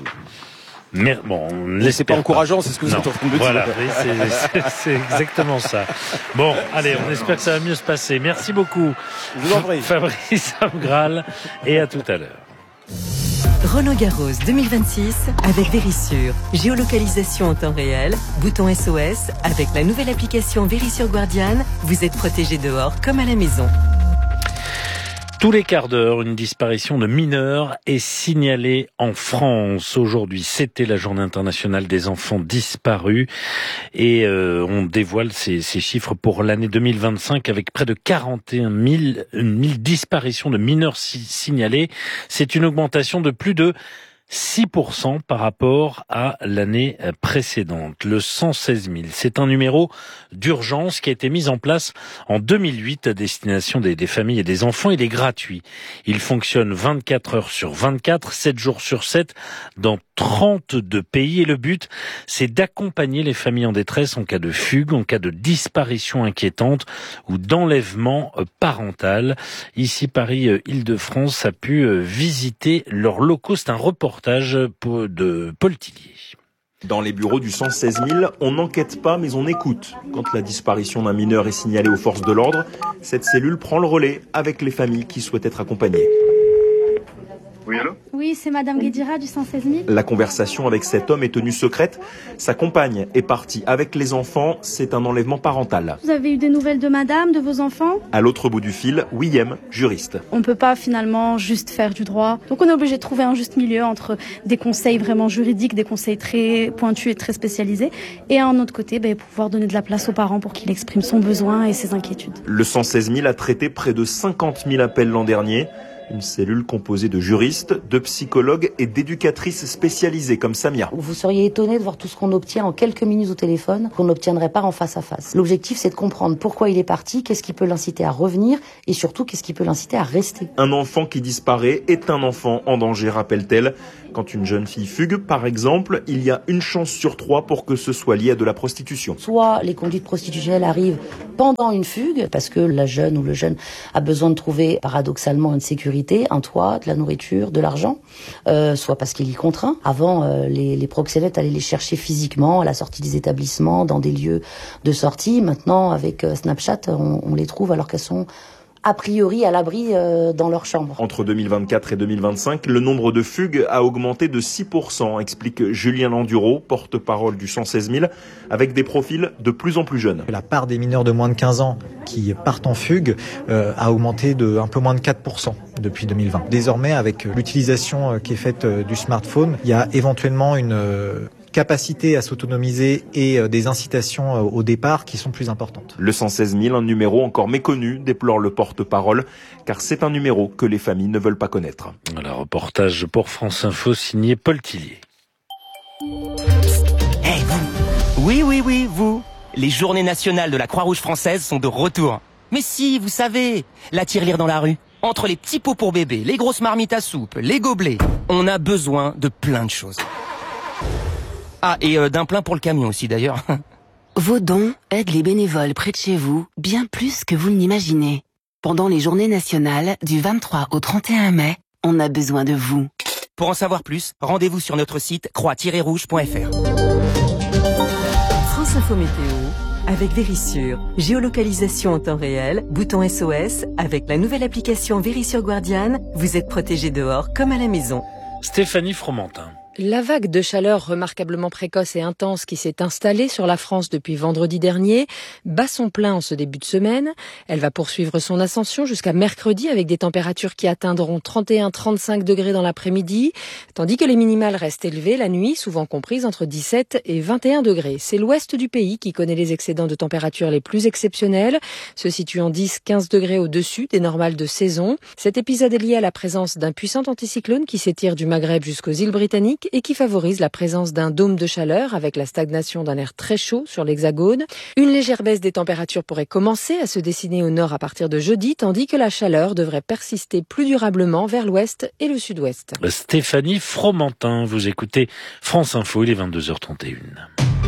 Mais bon, c'est pas encourageant, c'est ce que vous non. êtes en train de me dire. Voilà, oui, c'est, c'est, c'est exactement ça. Bon, allez, on espère que ça va mieux se passer. Merci beaucoup, je vous en prie. Fabrice Abgral, et à tout à l'heure. Roland-Garros deux mille vingt-six avec Vérissure. Géolocalisation en temps réel, bouton S O S. Avec la nouvelle application Vérissure Guardian, vous êtes protégé dehors comme à la maison. Tous les quarts d'heure, une disparition de mineurs est signalée en France. Aujourd'hui, c'était la journée internationale des enfants disparus et euh, on dévoile ces, ces chiffres pour l'année deux mille vingt-cinq avec près de quarante et un mille disparitions de mineurs si, signalées. C'est une augmentation de plus de six pour cent par rapport à l'année précédente. Le cent seize mille, c'est un numéro d'urgence qui a été mis en place en deux mille huit à destination des, des familles et des enfants. Il est gratuit. Il fonctionne vingt-quatre heures sur vingt-quatre, sept jours sur sept, dans trente-deux pays. Et le but, c'est d'accompagner les familles en détresse en cas de fugue, en cas de disparition inquiétante ou d'enlèvement parental. Ici, Paris-Île-de-France a pu visiter leurs locaux. C'est un reportage de Paul Tillier. Dans les bureaux du cent seize mille, on n'enquête pas mais on écoute. Quand la disparition d'un mineur est signalée aux forces de l'ordre, cette cellule prend le relais avec les familles qui souhaitent être accompagnées. Oui, allô ? Oui, c'est Madame Guédira du cent seize mille. La conversation avec cet homme est tenue secrète. Sa compagne est partie avec les enfants. C'est un enlèvement parental. Vous avez eu des nouvelles de Madame, de vos enfants ? À l'autre bout du fil, William, juriste. On ne peut pas finalement juste faire du droit. Donc on est obligé de trouver un juste milieu entre des conseils vraiment juridiques, des conseils très pointus et très spécialisés, et un autre côté, ben, pouvoir donner de la place aux parents pour qu'il exprime son besoin et ses inquiétudes. Le cent seize mille a traité près de cinquante mille appels l'an dernier. Une cellule composée de juristes, de psychologues et d'éducatrices spécialisées comme Samia. Vous seriez étonné de voir tout ce qu'on obtient en quelques minutes au téléphone, qu'on n'obtiendrait pas en face à face. L'objectif, c'est de comprendre pourquoi il est parti, qu'est-ce qui peut l'inciter à revenir et surtout qu'est-ce qui peut l'inciter à rester. Un enfant qui disparaît est un enfant en danger, rappelle-t-elle. Quand une jeune fille fugue, par exemple, il y a une chance sur trois pour que ce soit lié à de la prostitution. Soit les conduites prostitutionnelles arrivent pendant une fugue, parce que la jeune ou le jeune a besoin de trouver paradoxalement une sécurité, un toit, de la nourriture, de l'argent, euh, soit parce qu'il y contraint. Avant, euh, les, les proxénètes allaient les chercher physiquement à la sortie des établissements, dans des lieux de sortie. Maintenant, avec euh, Snapchat, on, on les trouve alors qu'elles sont a priori à l'abri euh, dans leur chambre. Entre deux mille vingt-quatre et deux mille vingt-cinq, le nombre de fugues a augmenté de six pour cent, explique Julien Landuro, porte-parole du cent seize mille, avec des profils de plus en plus jeunes. La part des mineurs de moins de quinze ans qui partent en fugue euh, a augmenté de un peu moins de quatre pour cent depuis deux mille vingt. Désormais, avec l'utilisation qui est faite du smartphone, il y a éventuellement une euh, capacité à s'autonomiser et des incitations au départ qui sont plus importantes. Le cent seize mille, un numéro encore méconnu, déplore le porte-parole, car c'est un numéro que les familles ne veulent pas connaître. Voilà, reportage pour France Info signé Paul Tillier. Hey, vous. Oui, oui, oui, vous. Les journées nationales de la Croix-Rouge française sont de retour. Mais si, vous savez, la tirelire dans la rue. Entre les petits pots pour bébé, les grosses marmites à soupe, les gobelets, on a besoin de plein de choses. Ah, et euh, d'un plein pour le camion aussi d'ailleurs. Vos dons aident les bénévoles près de chez vous bien plus que vous ne l'imaginez. Pendant les journées nationales du vingt-trois au trente et un mai, on a besoin de vous. Pour en savoir plus, rendez-vous sur notre site croix tiret rouge point f r. France Info Météo avec Vérissure. Géolocalisation en temps réel, bouton S O S. Avec la nouvelle application Vérissure Guardian, vous êtes protégé dehors comme à la maison. Stéphanie Fromentin. La vague de chaleur remarquablement précoce et intense qui s'est installée sur la France depuis vendredi dernier bat son plein en ce début de semaine. Elle va poursuivre son ascension jusqu'à mercredi avec des températures qui atteindront trente et un à trente-cinq degrés dans l'après-midi, tandis que les minimales restent élevées la nuit, souvent comprises entre dix-sept et vingt et un degrés. C'est l'ouest du pays qui connaît les excédents de température les plus exceptionnels, se situant dix à quinze degrés au-dessus des normales de saison. Cet épisode est lié à la présence d'un puissant anticyclone qui s'étire du Maghreb jusqu'aux îles Britanniques et qui favorise la présence d'un dôme de chaleur avec la stagnation d'un air très chaud sur l'hexagone. Une légère baisse des températures pourrait commencer à se dessiner au nord à partir de jeudi, tandis que la chaleur devrait persister plus durablement vers l'ouest et le sud-ouest. Stéphanie Fromentin, vous écoutez France Info, il est vingt-deux heures trente et une.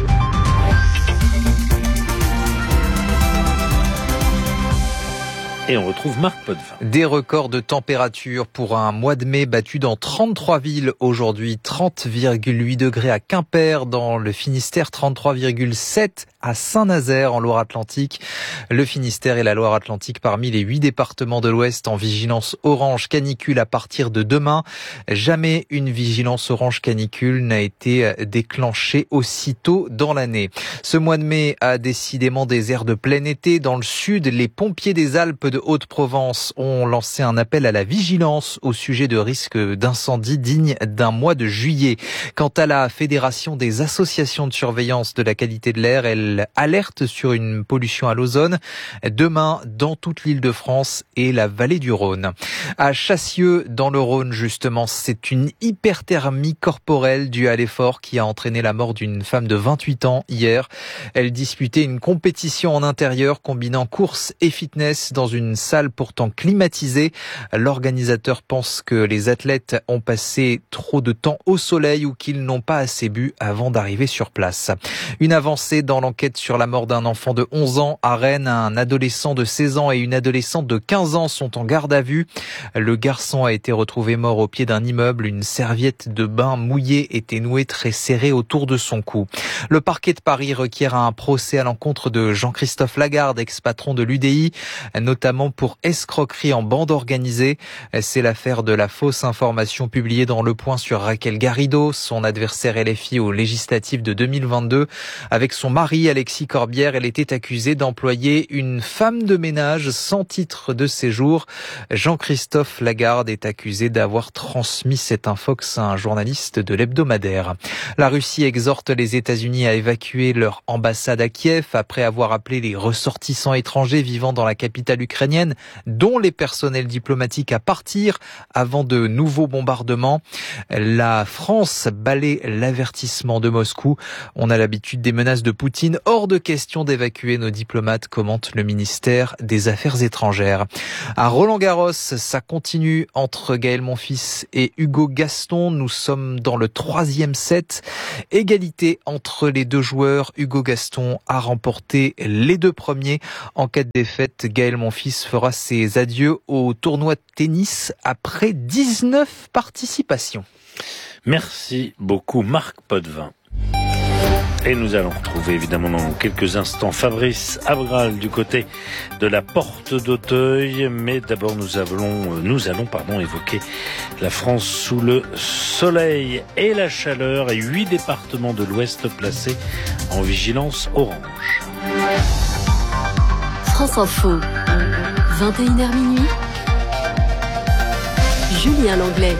Et on retrouve Marc Potvin. Des records de température pour un mois de mai battu dans trente-trois villes aujourd'hui. trente virgule huit degrés à Quimper dans le Finistère, trente-trois virgule sept à Saint-Nazaire en Loire-Atlantique. Le Finistère et la Loire-Atlantique parmi les huit départements de l'Ouest en vigilance orange canicule à partir de demain. Jamais une vigilance orange canicule n'a été déclenchée aussitôt dans l'année. Ce mois de mai a décidément des airs de plein été. Dans le sud, les pompiers des Alpes de Haute-Provence ont lancé un appel à la vigilance au sujet de risques d'incendie dignes d'un mois de juillet. Quant à la Fédération des associations de surveillance de la qualité de l'air, elle alerte sur une pollution à l'ozone demain dans toute l'île de France et la vallée du Rhône. À Chassieux, dans le Rhône justement, c'est une hyperthermie corporelle due à l'effort qui a entraîné la mort d'une femme de vingt-huit ans hier. Elle disputait une compétition en intérieur combinant course et fitness dans une une salle pourtant climatisée. L'organisateur pense que les athlètes ont passé trop de temps au soleil ou qu'ils n'ont pas assez bu avant d'arriver sur place. Une avancée dans l'enquête sur la mort d'un enfant de onze ans à Rennes. Un adolescent de seize ans et une adolescente de quinze ans sont en garde à vue. Le garçon a été retrouvé mort au pied d'un immeuble. Une serviette de bain mouillée était nouée très serrée autour de son cou. Le parquet de Paris requiert un procès à l'encontre de Jean-Christophe Lagarde, ex-patron de l'U D I, notamment pour escroquerie en bande organisée. C'est l'affaire de la fausse information publiée dans Le Point sur Raquel Garrido, son adversaire L F I aux législatives de deux mille vingt-deux. Avec son mari Alexis Corbière, elle était accusée d'employer une femme de ménage sans titre de séjour. Jean-Christophe Lagarde est accusé d'avoir transmis cette infox à un journaliste de l'hebdomadaire. La Russie exhorte les États-Unis à évacuer leur ambassade à Kiev après avoir appelé les ressortissants étrangers vivant dans la capitale ukrainienne, dont les personnels diplomatiques, à partir avant de nouveaux bombardements. La France balaie l'avertissement de Moscou. On a l'habitude des menaces de Poutine. Hors de question d'évacuer nos diplomates, commente le ministère des Affaires étrangères. À Roland-Garros, ça continue entre Gaël Monfils et Hugo Gaston. Nous sommes dans le troisième set. Égalité entre les deux joueurs. Hugo Gaston a remporté les deux premiers. En cas de défaite, Gaël Monfils fera ses adieux au tournoi de tennis après dix-neuf participations. Merci beaucoup Marc Potvin. Et nous allons retrouver évidemment dans quelques instants Fabrice Abgral du côté de la Porte d'Auteuil. Mais d'abord nous allons, nous allons pardon, évoquer la France sous le soleil et la chaleur et huit départements de l'Ouest placés en vigilance orange. France Info, vingt et une heures minuit. Julien Langlais.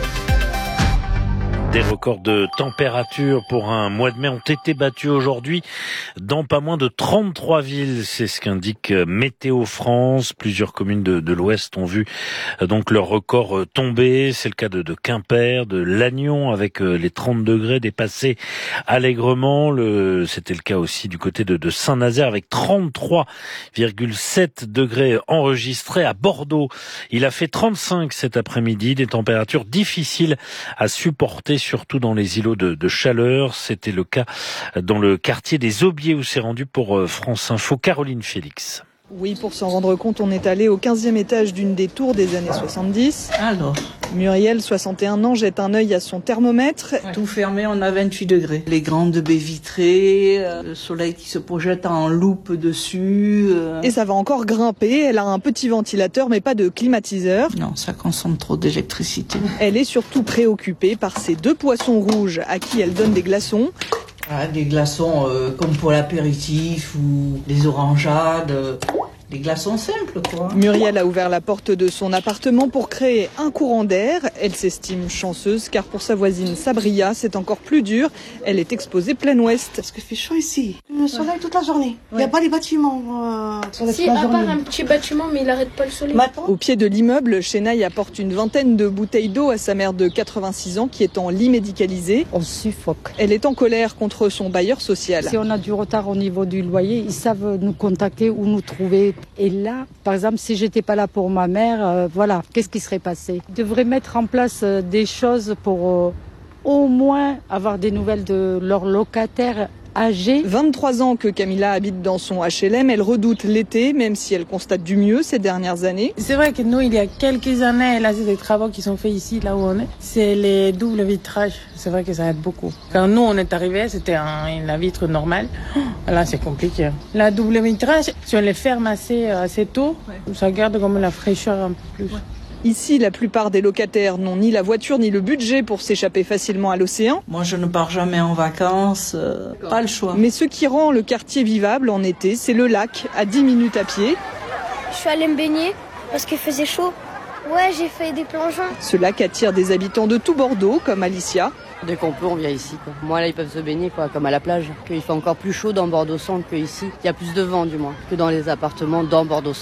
Des records de température pour un mois de mai ont été battus aujourd'hui dans pas moins de trente-trois villes. C'est ce qu'indique Météo France. Plusieurs communes de, de l'Ouest ont vu donc leur record tomber. C'est le cas de, de Quimper, de Lannion avec les trente degrés dépassés allègrement. Le, c'était le cas aussi du côté de, de Saint-Nazaire avec trente-trois virgule sept degrés enregistrés à Bordeaux. Il a fait trente-cinq cet après-midi. Des températures difficiles à supporter, surtout dans les îlots de, de chaleur. C'était le cas dans le quartier des Aubiers où s'est rendu pour France Info Caroline Félix. Oui, pour s'en rendre compte, on est allé au quinzième étage d'une des tours des années soixante-dix. Alors Muriel, soixante et un ans, jette un œil à son thermomètre. Ouais. Tout fermé, on a vingt-huit degrés. Les grandes baies vitrées, euh, le soleil qui se projette en loupe dessus. Euh... Et ça va encore grimper. Elle a un petit ventilateur, mais pas de climatiseur. Non, ça consomme trop d'électricité. Elle est surtout préoccupée par ces deux poissons rouges à qui elle donne des glaçons. Ah, des glaçons euh, comme pour l'apéritif ou des orangeades, euh, des glaçons simples quoi. Muriel a ouvert la porte de son appartement pour créer un courant d'air. Elle s'estime chanceuse car pour sa voisine Sabria, c'est encore plus dur. Elle est exposée plein ouest. Parce qu'il fait chaud ici. Le soleil toute la journée. Il n'y a pas les bâtiments. Euh, sur si, à part un petit bâtiment, mais il n'arrête pas le soleil. Matin. Au pied de l'immeuble, Chenaille apporte une vingtaine de bouteilles d'eau à sa mère de quatre-vingt-six ans qui est en lit médicalisé. On suffoque. Elle est en colère contre son bailleur social. Si on a du retard au niveau du loyer, ils savent nous contacter ou nous trouver. Et là, par exemple, si j'étais pas là pour ma mère, euh, voilà, qu'est-ce qui serait passé? Ils devraient mettre en place euh, des choses pour euh, au moins avoir des nouvelles de leurs locataires âgée. vingt-trois ans que Camilla habite dans son H L M. Elle redoute l'été, même si elle constate du mieux ces dernières années. C'est vrai que nous, il y a quelques années, là, c'est des travaux qui sont faits ici, là où on est. C'est les doubles vitrages. C'est vrai que ça aide beaucoup. Quand nous, on est arrivés, c'était un, la vitre normale. Là, c'est compliqué. La double vitrage, si on les ferme assez, assez tôt, ouais. Ça garde comme la fraîcheur un peu plus. Ouais. Ici, la plupart des locataires n'ont ni la voiture ni le budget pour s'échapper facilement à l'océan. Moi, je ne pars jamais en vacances, euh, pas le choix. Mais ce qui rend le quartier vivable en été, c'est le lac, à dix minutes à pied. Je suis allée me baigner parce qu'il faisait chaud. Ouais, j'ai fait des plongeons. Ce lac attire des habitants de tout Bordeaux, comme Alicia. Dès qu'on peut, on vient ici, quoi. Moi, là, ils peuvent se baigner, quoi, comme à la plage. Il fait encore plus chaud dans Bordeaux-Centre qu'ici. Il y a plus de vent, du moins, que dans les appartements dans Bordeaux-Centre.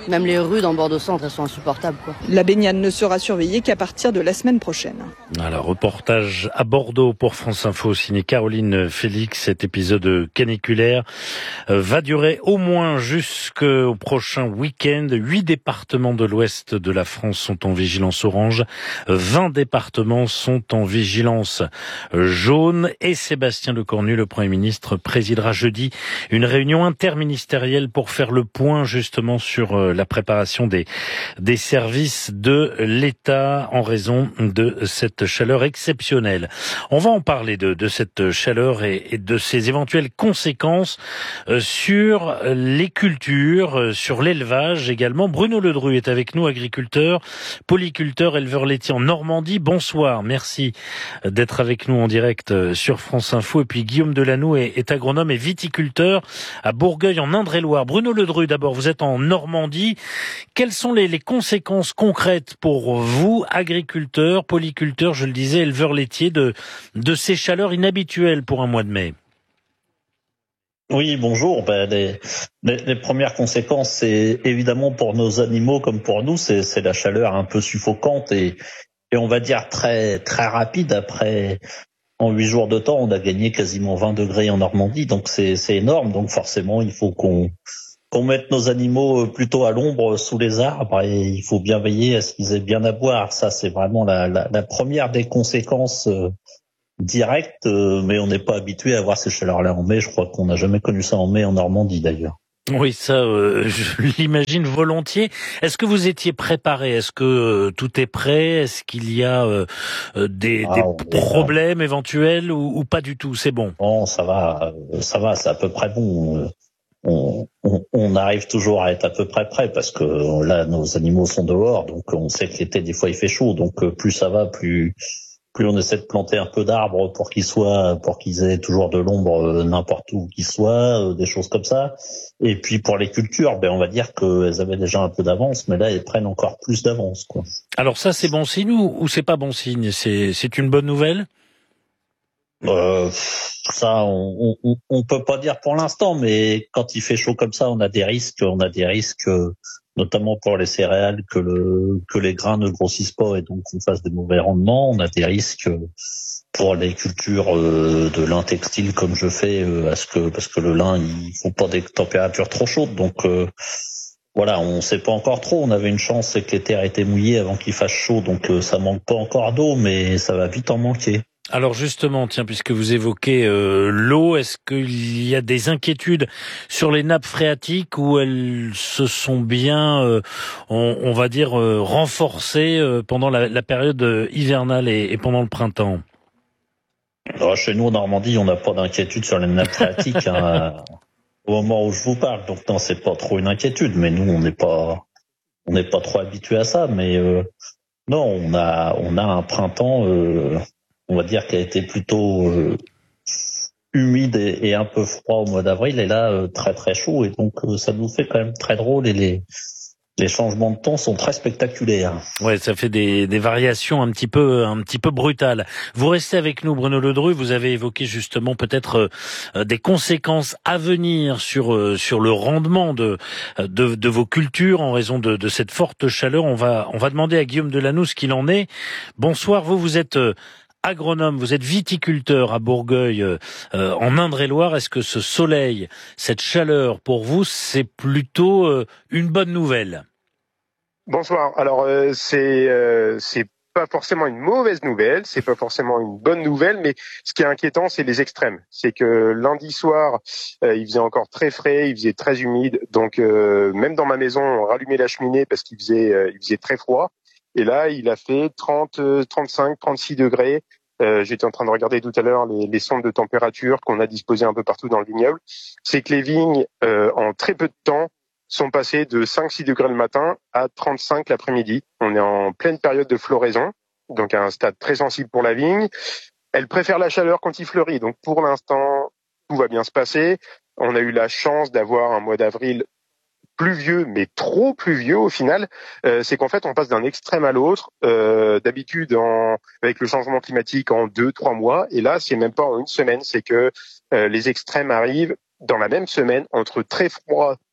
Même les rues dans Bordeaux-Centre, elles sont insupportables, quoi. La baignade ne sera surveillée qu'à partir de la semaine prochaine. Alors, reportage à Bordeaux pour France Info, signé Caroline Félix. Cet épisode caniculaire va durer au moins jusqu'au prochain week-end. Huit départements de l'ouest de la France sont en vigilance orange. Vingt départements sont en vigilance jaune. Et Sébastien Lecornu, le Premier ministre, présidera jeudi une réunion interministérielle pour faire le point justement sur la préparation des, des services de l'État en raison de cette chaleur exceptionnelle. On va en parler de, de cette chaleur et, et de ses éventuelles conséquences sur les cultures, sur l'élevage également. Bruno Ledru est avec nous, agriculteur, polyculteur, éleveur laitier en Normandie. Bonsoir, merci d'être avec nous en direct sur France Info. Et puis Guillaume Delanoux est, est agronome et viticulteur à Bourgueil en Indre-et-Loire. Bruno Ledru, d'abord, vous êtes en Normandie. Quelles sont les, les conséquences concrètes pour vous, agriculteurs, polyculteurs, je le disais, éleveurs laitiers, de, de ces chaleurs inhabituelles pour un mois de mai? Oui, bonjour. Ben, les, les, les premières conséquences, c'est évidemment pour nos animaux comme pour nous, c'est, c'est la chaleur un peu suffocante et, et on va dire très très rapide. Après, en huit jours de temps, on a gagné quasiment vingt degrés en Normandie, donc c'est, c'est énorme. Donc forcément, il faut qu'on qu'on mette nos animaux plutôt à l'ombre sous les arbres et il faut bien veiller à ce qu'ils aient bien à boire. Ça, c'est vraiment la, la, la première des conséquences euh, directes, euh, mais on n'est pas habitué à voir ces chaleurs-là en mai. Je crois qu'on n'a jamais connu ça en mai en Normandie d'ailleurs. Oui, ça, euh, je l'imagine volontiers. Est-ce que vous étiez préparé? Est-ce que euh, tout est prêt? Est-ce qu'il y a euh, des, ah, des problèmes éventuels ou, ou pas du tout? C'est bon? Non, ça va, ça va, c'est à peu près bon. On, on, on arrive toujours à être à peu près prêt parce que là, nos animaux sont dehors, donc on sait que l'été, des fois, il fait chaud. Donc plus ça va, plus plus on essaie de planter un peu d'arbres pour qu'ils soient, pour qu'ils aient toujours de l'ombre n'importe où qu'ils soient, des choses comme ça. Et puis pour les cultures, ben on va dire qu'elles avaient déjà un peu d'avance, mais là, elles prennent encore plus d'avance, quoi. Alors ça, c'est bon signe ou, ou c'est pas bon signe? C'est c'est une bonne nouvelle? Euh, ça, on, on, on peut pas dire pour l'instant, mais quand il fait chaud comme ça, on a des risques, on a des risques, notamment pour les céréales, que le, que les grains ne grossissent pas et donc qu'on fasse des mauvais rendements. On a des risques pour les cultures de lin textile comme je fais, à ce que, parce que le lin, il faut pas des températures trop chaudes, donc, euh, voilà, on sait pas encore trop. On avait une chance, c'est que les terres étaient mouillées avant qu'il fasse chaud, donc ça manque pas encore d'eau, mais ça va vite en manquer. Alors justement, tiens, puisque vous évoquez euh, l'eau, est-ce qu'il y a des inquiétudes sur les nappes phréatiques où elles se sont bien, euh, on, on va dire, euh, renforcées euh, pendant la, la période hivernale et, et pendant le printemps? Alors, chez nous en Normandie, on n'a pas d'inquiétude sur les nappes phréatiques hein, au moment où je vous parle, donc non, c'est pas trop une inquiétude. Mais nous, on n'est pas, on n'est pas trop habitué à ça. Mais euh, non, on a, on a un printemps. Euh, on va dire qu'elle a été plutôt euh, humide et, et un peu froid au mois d'avril, et là euh, très très chaud, et donc euh, ça nous fait quand même très drôle, et les les changements de temps sont très spectaculaires. Ouais, ça fait des, des variations un petit peu un petit peu brutales. Vous restez avec nous, Bruno Ledru. Vous avez évoqué justement peut-être euh, des conséquences à venir sur euh, sur le rendement de, de de vos cultures en raison de, de cette forte chaleur. On va on va demander à Guillaume Delanoux ce qu'il en est. Bonsoir, vous vous êtes euh, agronome, vous êtes viticulteur à Bourgueil, euh, en Indre-et-Loire. Est-ce que ce soleil, cette chaleur, pour vous, c'est plutôt euh, une bonne nouvelle? Bonsoir. Alors, euh, c'est euh, c'est pas forcément une mauvaise nouvelle, c'est pas forcément une bonne nouvelle, mais ce qui est inquiétant, c'est les extrêmes. C'est que lundi soir, euh, il faisait encore très frais, il faisait très humide, donc euh, même dans ma maison, on rallumait la cheminée parce qu'il faisait euh, il faisait très froid. Et là, il a fait trente, trente-cinq, trente-six degrés. Euh, j'étais en train de regarder tout à l'heure les, les sondes de température qu'on a disposées un peu partout dans le vignoble. C'est que les vignes, euh, en très peu de temps, sont passées de cinq six degrés le matin à trente-cinq l'après-midi. On est en pleine période de floraison, donc à un stade très sensible pour la vigne. Elle préfère la chaleur quand il fleurit. Donc pour l'instant, tout va bien se passer. On a eu la chance d'avoir un mois d'avril pluvieux, mais trop pluvieux au final. Euh, c'est qu'en fait, on passe d'un extrême à l'autre. Euh, d'habitude, en, avec le changement climatique, en deux, trois mois. Et là, c'est même pas en une semaine. C'est que euh, les extrêmes arrivent dans la même semaine, entre très froid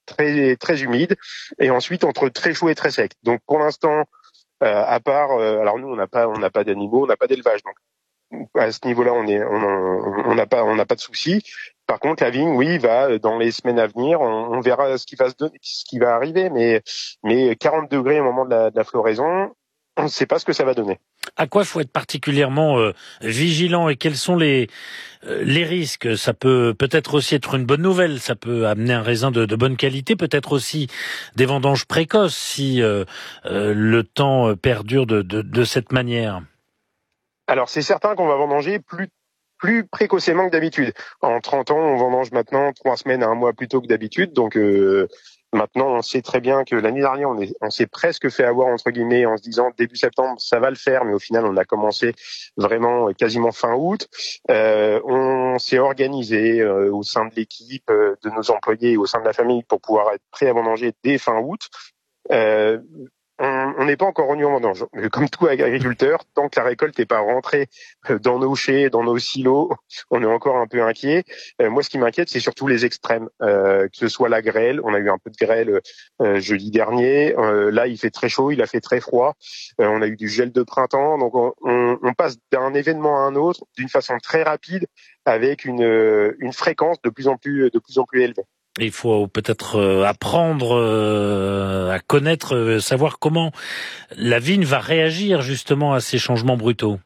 très très humide, et ensuite entre très chaud et très sec. Donc pour l'instant, euh, à part, euh, alors nous on n'a pas on n'a pas d'animaux, on n'a pas d'élevage, donc à ce niveau-là on est on n'a pas on n'a pas de souci. Par contre, la vigne, oui, va dans les semaines à venir, on, on verra ce qui va se donner, ce qui va arriver, mais mais quarante degrés au moment de la, de la floraison, on ne sait pas ce que ça va donner. À quoi faut être particulièrement euh, vigilant et quels sont les euh, les risques? Ça peut peut-être aussi être une bonne nouvelle, ça peut amener un raisin de, de bonne qualité, peut-être aussi des vendanges précoces si euh, euh, le temps perdure de, de, de cette manière. Alors c'est certain qu'on va vendanger plus plus précocement que d'habitude. En trente ans, on vendange maintenant trois semaines à un mois plus tôt que d'habitude, donc euh, maintenant, on sait très bien que l'année dernière, on, est, on s'est presque fait avoir, entre guillemets, en se disant début septembre, ça va le faire, mais au final, on a commencé vraiment quasiment fin août. Euh, on s'est organisé euh, au sein de l'équipe, euh, de nos employés et au sein de la famille pour pouvoir être prêt à vendanger dès fin août. Euh, on n'est pas encore revenu en vendange. Comme tout agriculteur, tant que la récolte n'est pas rentrée dans nos chais, dans nos silos, on est encore un peu inquiet. Euh, moi, ce qui m'inquiète, c'est surtout les extrêmes, euh, que ce soit la grêle. On a eu un peu de grêle euh, jeudi dernier. Euh, là, il fait très chaud, il a fait très froid. Euh, on a eu du gel de printemps. Donc, on, on, on passe d'un événement à un autre d'une façon très rapide, avec une, une fréquence de plus en plus, de plus en plus élevée. Il faut peut-être apprendre à connaître, savoir comment la vigne va réagir justement à ces changements brutaux.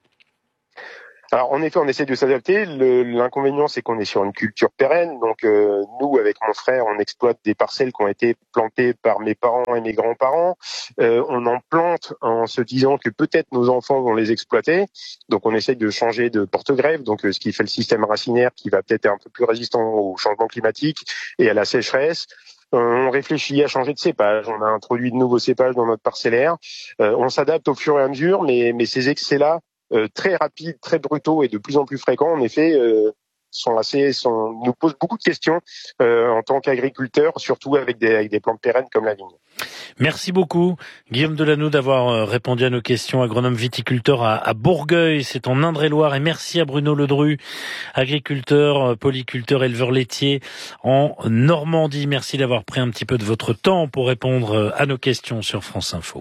Alors en effet, on essaie de s'adapter. Le, l'inconvénient, c'est qu'on est sur une culture pérenne. Donc euh, nous, avec mon frère, on exploite des parcelles qui ont été plantées par mes parents et mes grands-parents. Euh, on en plante en se disant que peut-être nos enfants vont les exploiter. Donc on essaie de changer de porte-greffe, donc euh, ce qui fait le système racinaire qui va peut-être être un peu plus résistant au changement climatique et à la sécheresse. On réfléchit à changer de cépage. On a introduit de nouveaux cépages dans notre parcellaire. Euh, on s'adapte au fur et à mesure, mais, mais ces excès-là, Euh, très rapides, très brutaux et de plus en plus fréquents, en effet, euh, sont assez, sont, nous posent beaucoup de questions euh, en tant qu'agriculteurs, surtout avec des, avec des plantes pérennes comme la vigne. Merci beaucoup, Guillaume Delanoue, d'avoir répondu à nos questions. Agronome viticulteur à, à Bourgueil, c'est en Indre-et-Loire. Et merci à Bruno Ledru, agriculteur, polyculteur, éleveur laitier en Normandie. Merci d'avoir pris un petit peu de votre temps pour répondre à nos questions sur France Info.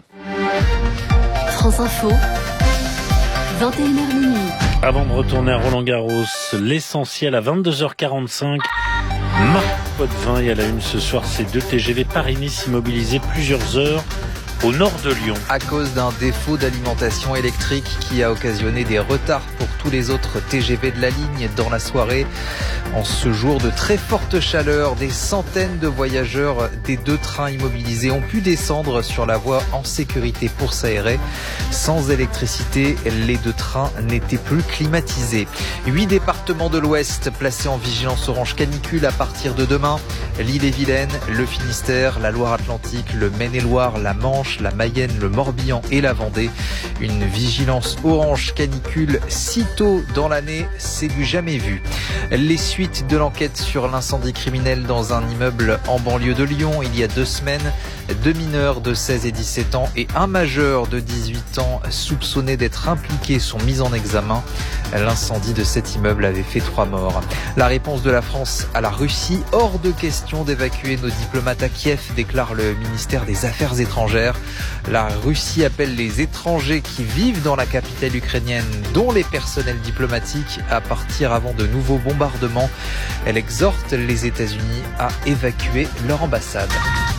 France Info. vingt et une heures minuit. Avant de retourner à Roland-Garros, l'essentiel à vingt-deux heures quarante-cinq. Marc Potvin et à la une ce soir, ces deux T G V Paris-Nice immobilisés plusieurs heures au nord de Lyon. À cause d'un défaut d'alimentation électrique qui a occasionné des retards pour tous les autres T G V de la ligne dans la soirée. En ce jour de très forte chaleur, des centaines de voyageurs des deux trains immobilisés ont pu descendre sur la voie en sécurité pour s'aérer. Sans électricité, les deux trains n'étaient plus climatisés. Huit départements de l'Ouest placés en vigilance orange canicule à partir de demain. L'Ille-et-Vilaine, le Finistère, la Loire-Atlantique, le Maine-et-Loire, la Manche, la Mayenne, le Morbihan et la Vendée. Une vigilance orange canicule si tôt dans l'année, c'est du jamais vu. Les suites de l'enquête sur l'incendie criminel dans un immeuble en banlieue de Lyon il y a deux semaines. Deux mineurs de seize et dix-sept ans et un majeur de dix-huit ans soupçonnés d'être impliqués sont mis en examen. L'incendie de cet immeuble avait fait trois morts. La réponse de la France à la Russie, hors de question d'évacuer nos diplomates à Kiev, déclare le ministère des Affaires étrangères. La Russie appelle les étrangers qui vivent dans la capitale ukrainienne, dont les personnels diplomatiques, à partir avant de nouveaux bombardements. Elle exhorte les États-Unis à évacuer leur ambassade.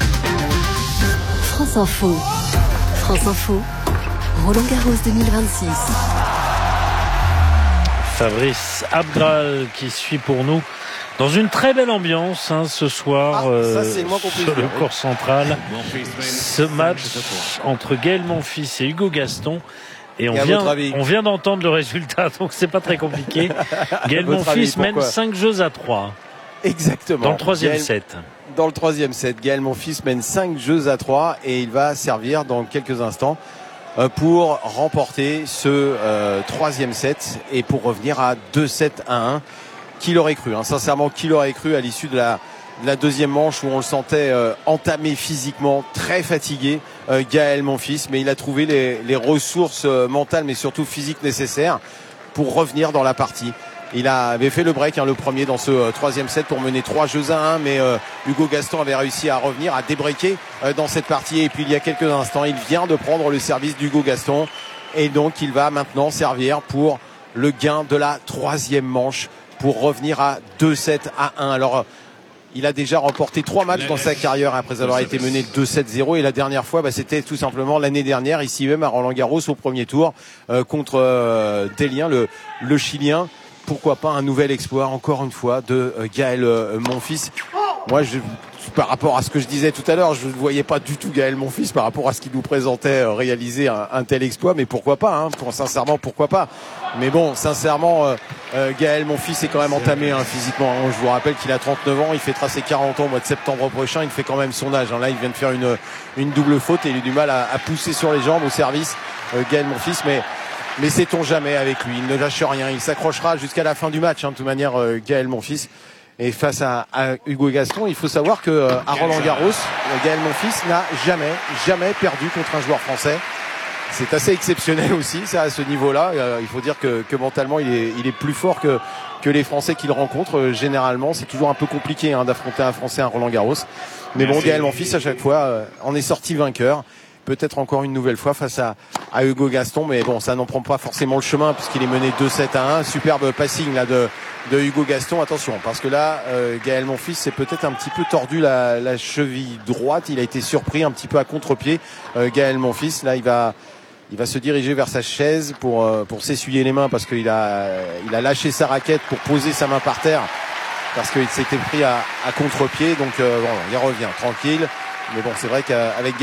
France Info. France Info. Roland-Garros deux mille vingt-six. Fabrice Abgral qui suit pour nous dans une très belle ambiance hein, ce soir ah, euh, ça, sur le court central. Ce match entre Gaël Monfils et Hugo Gaston. Et on et vient, on vient d'entendre le résultat, donc c'est pas très compliqué. Gaël Monfils mène cinq jeux à trois. Exactement. Dans le troisième Gaël, set. Dans le troisième set, Gaël Monfils mène cinq jeux à trois et il va servir dans quelques instants pour remporter ce euh, troisième set et pour revenir à deux sept à un. Qui l'aurait cru hein, sincèrement, qui l'aurait cru à l'issue de la, de la deuxième manche où on le sentait euh, entamé physiquement, très fatigué, euh, Gaël Monfils, mais il a trouvé les, les ressources euh, mentales mais surtout physiques nécessaires pour revenir dans la partie. Il avait fait le break, hein, le premier dans ce euh, troisième set pour mener trois jeux à un, mais euh, Hugo Gaston avait réussi à revenir, à débreaker euh, dans cette partie. Et puis il y a quelques instants, il vient de prendre le service d'Hugo Gaston. Et donc il va maintenant servir pour le gain de la troisième manche pour revenir à deux sept à un. Alors il a déjà remporté trois matchs dans sa carrière après avoir été mené deux sept zéro. Et la dernière fois, bah, c'était tout simplement l'année dernière, ici même à Roland-Garros au premier tour, euh, contre euh, Délien, le, le Chilien. Pourquoi pas un nouvel exploit, encore une fois, de euh, Gaël euh, Monfils. Moi, je, par rapport à ce que je disais tout à l'heure, je ne voyais pas du tout Gaël Monfils par rapport à ce qu'il nous présentait euh, réaliser un, un tel exploit. Mais pourquoi pas, hein, pour, sincèrement, pourquoi pas. Mais bon, sincèrement, euh, euh, Gaël Monfils est quand même entamé hein, physiquement. Hein. Je vous rappelle qu'il a trente-neuf ans, il fait tracer quarante ans au mois de septembre prochain. Il fait quand même son âge. Hein. Là, il vient de faire une, une double faute et il a eu du mal à, à pousser sur les jambes au service, euh, Gaël Monfils. Mais Mais sait-on jamais avec lui, il ne lâche rien, il s'accrochera jusqu'à la fin du match, hein, de toute manière, euh, Gaël Monfils. Et face à, à Hugo Gaston, il faut savoir que euh, à Roland-Garros, Gaël Monfils n'a jamais, jamais perdu contre un joueur français. C'est assez exceptionnel aussi, ça, à ce niveau-là. Euh, il faut dire que, que mentalement, il est, il est plus fort que, que les Français qu'il rencontre. Euh, généralement, c'est toujours un peu compliqué hein, d'affronter un Français à Roland-Garros. Mais bon, Gaël Monfils, à chaque fois, euh, en est sorti vainqueur. Peut-être encore une nouvelle fois face à, à Hugo Gaston, mais bon, ça n'en prend pas forcément le chemin puisqu'il est mené deux sept à un. Superbe passing là de, de Hugo Gaston. Attention, parce que là, euh, Gaël Monfils s'est peut-être un petit peu tordu la, la cheville droite. Il a été surpris un petit peu à contre-pied. Euh, Gaël Monfils, là, il va, il va se diriger vers sa chaise pour, euh, pour s'essuyer les mains parce qu'il a, il a lâché sa raquette pour poser sa main par terre parce qu'il s'était pris à, à contre-pied. Donc, euh, bon, il revient tranquille. Mais bon, c'est vrai qu'avec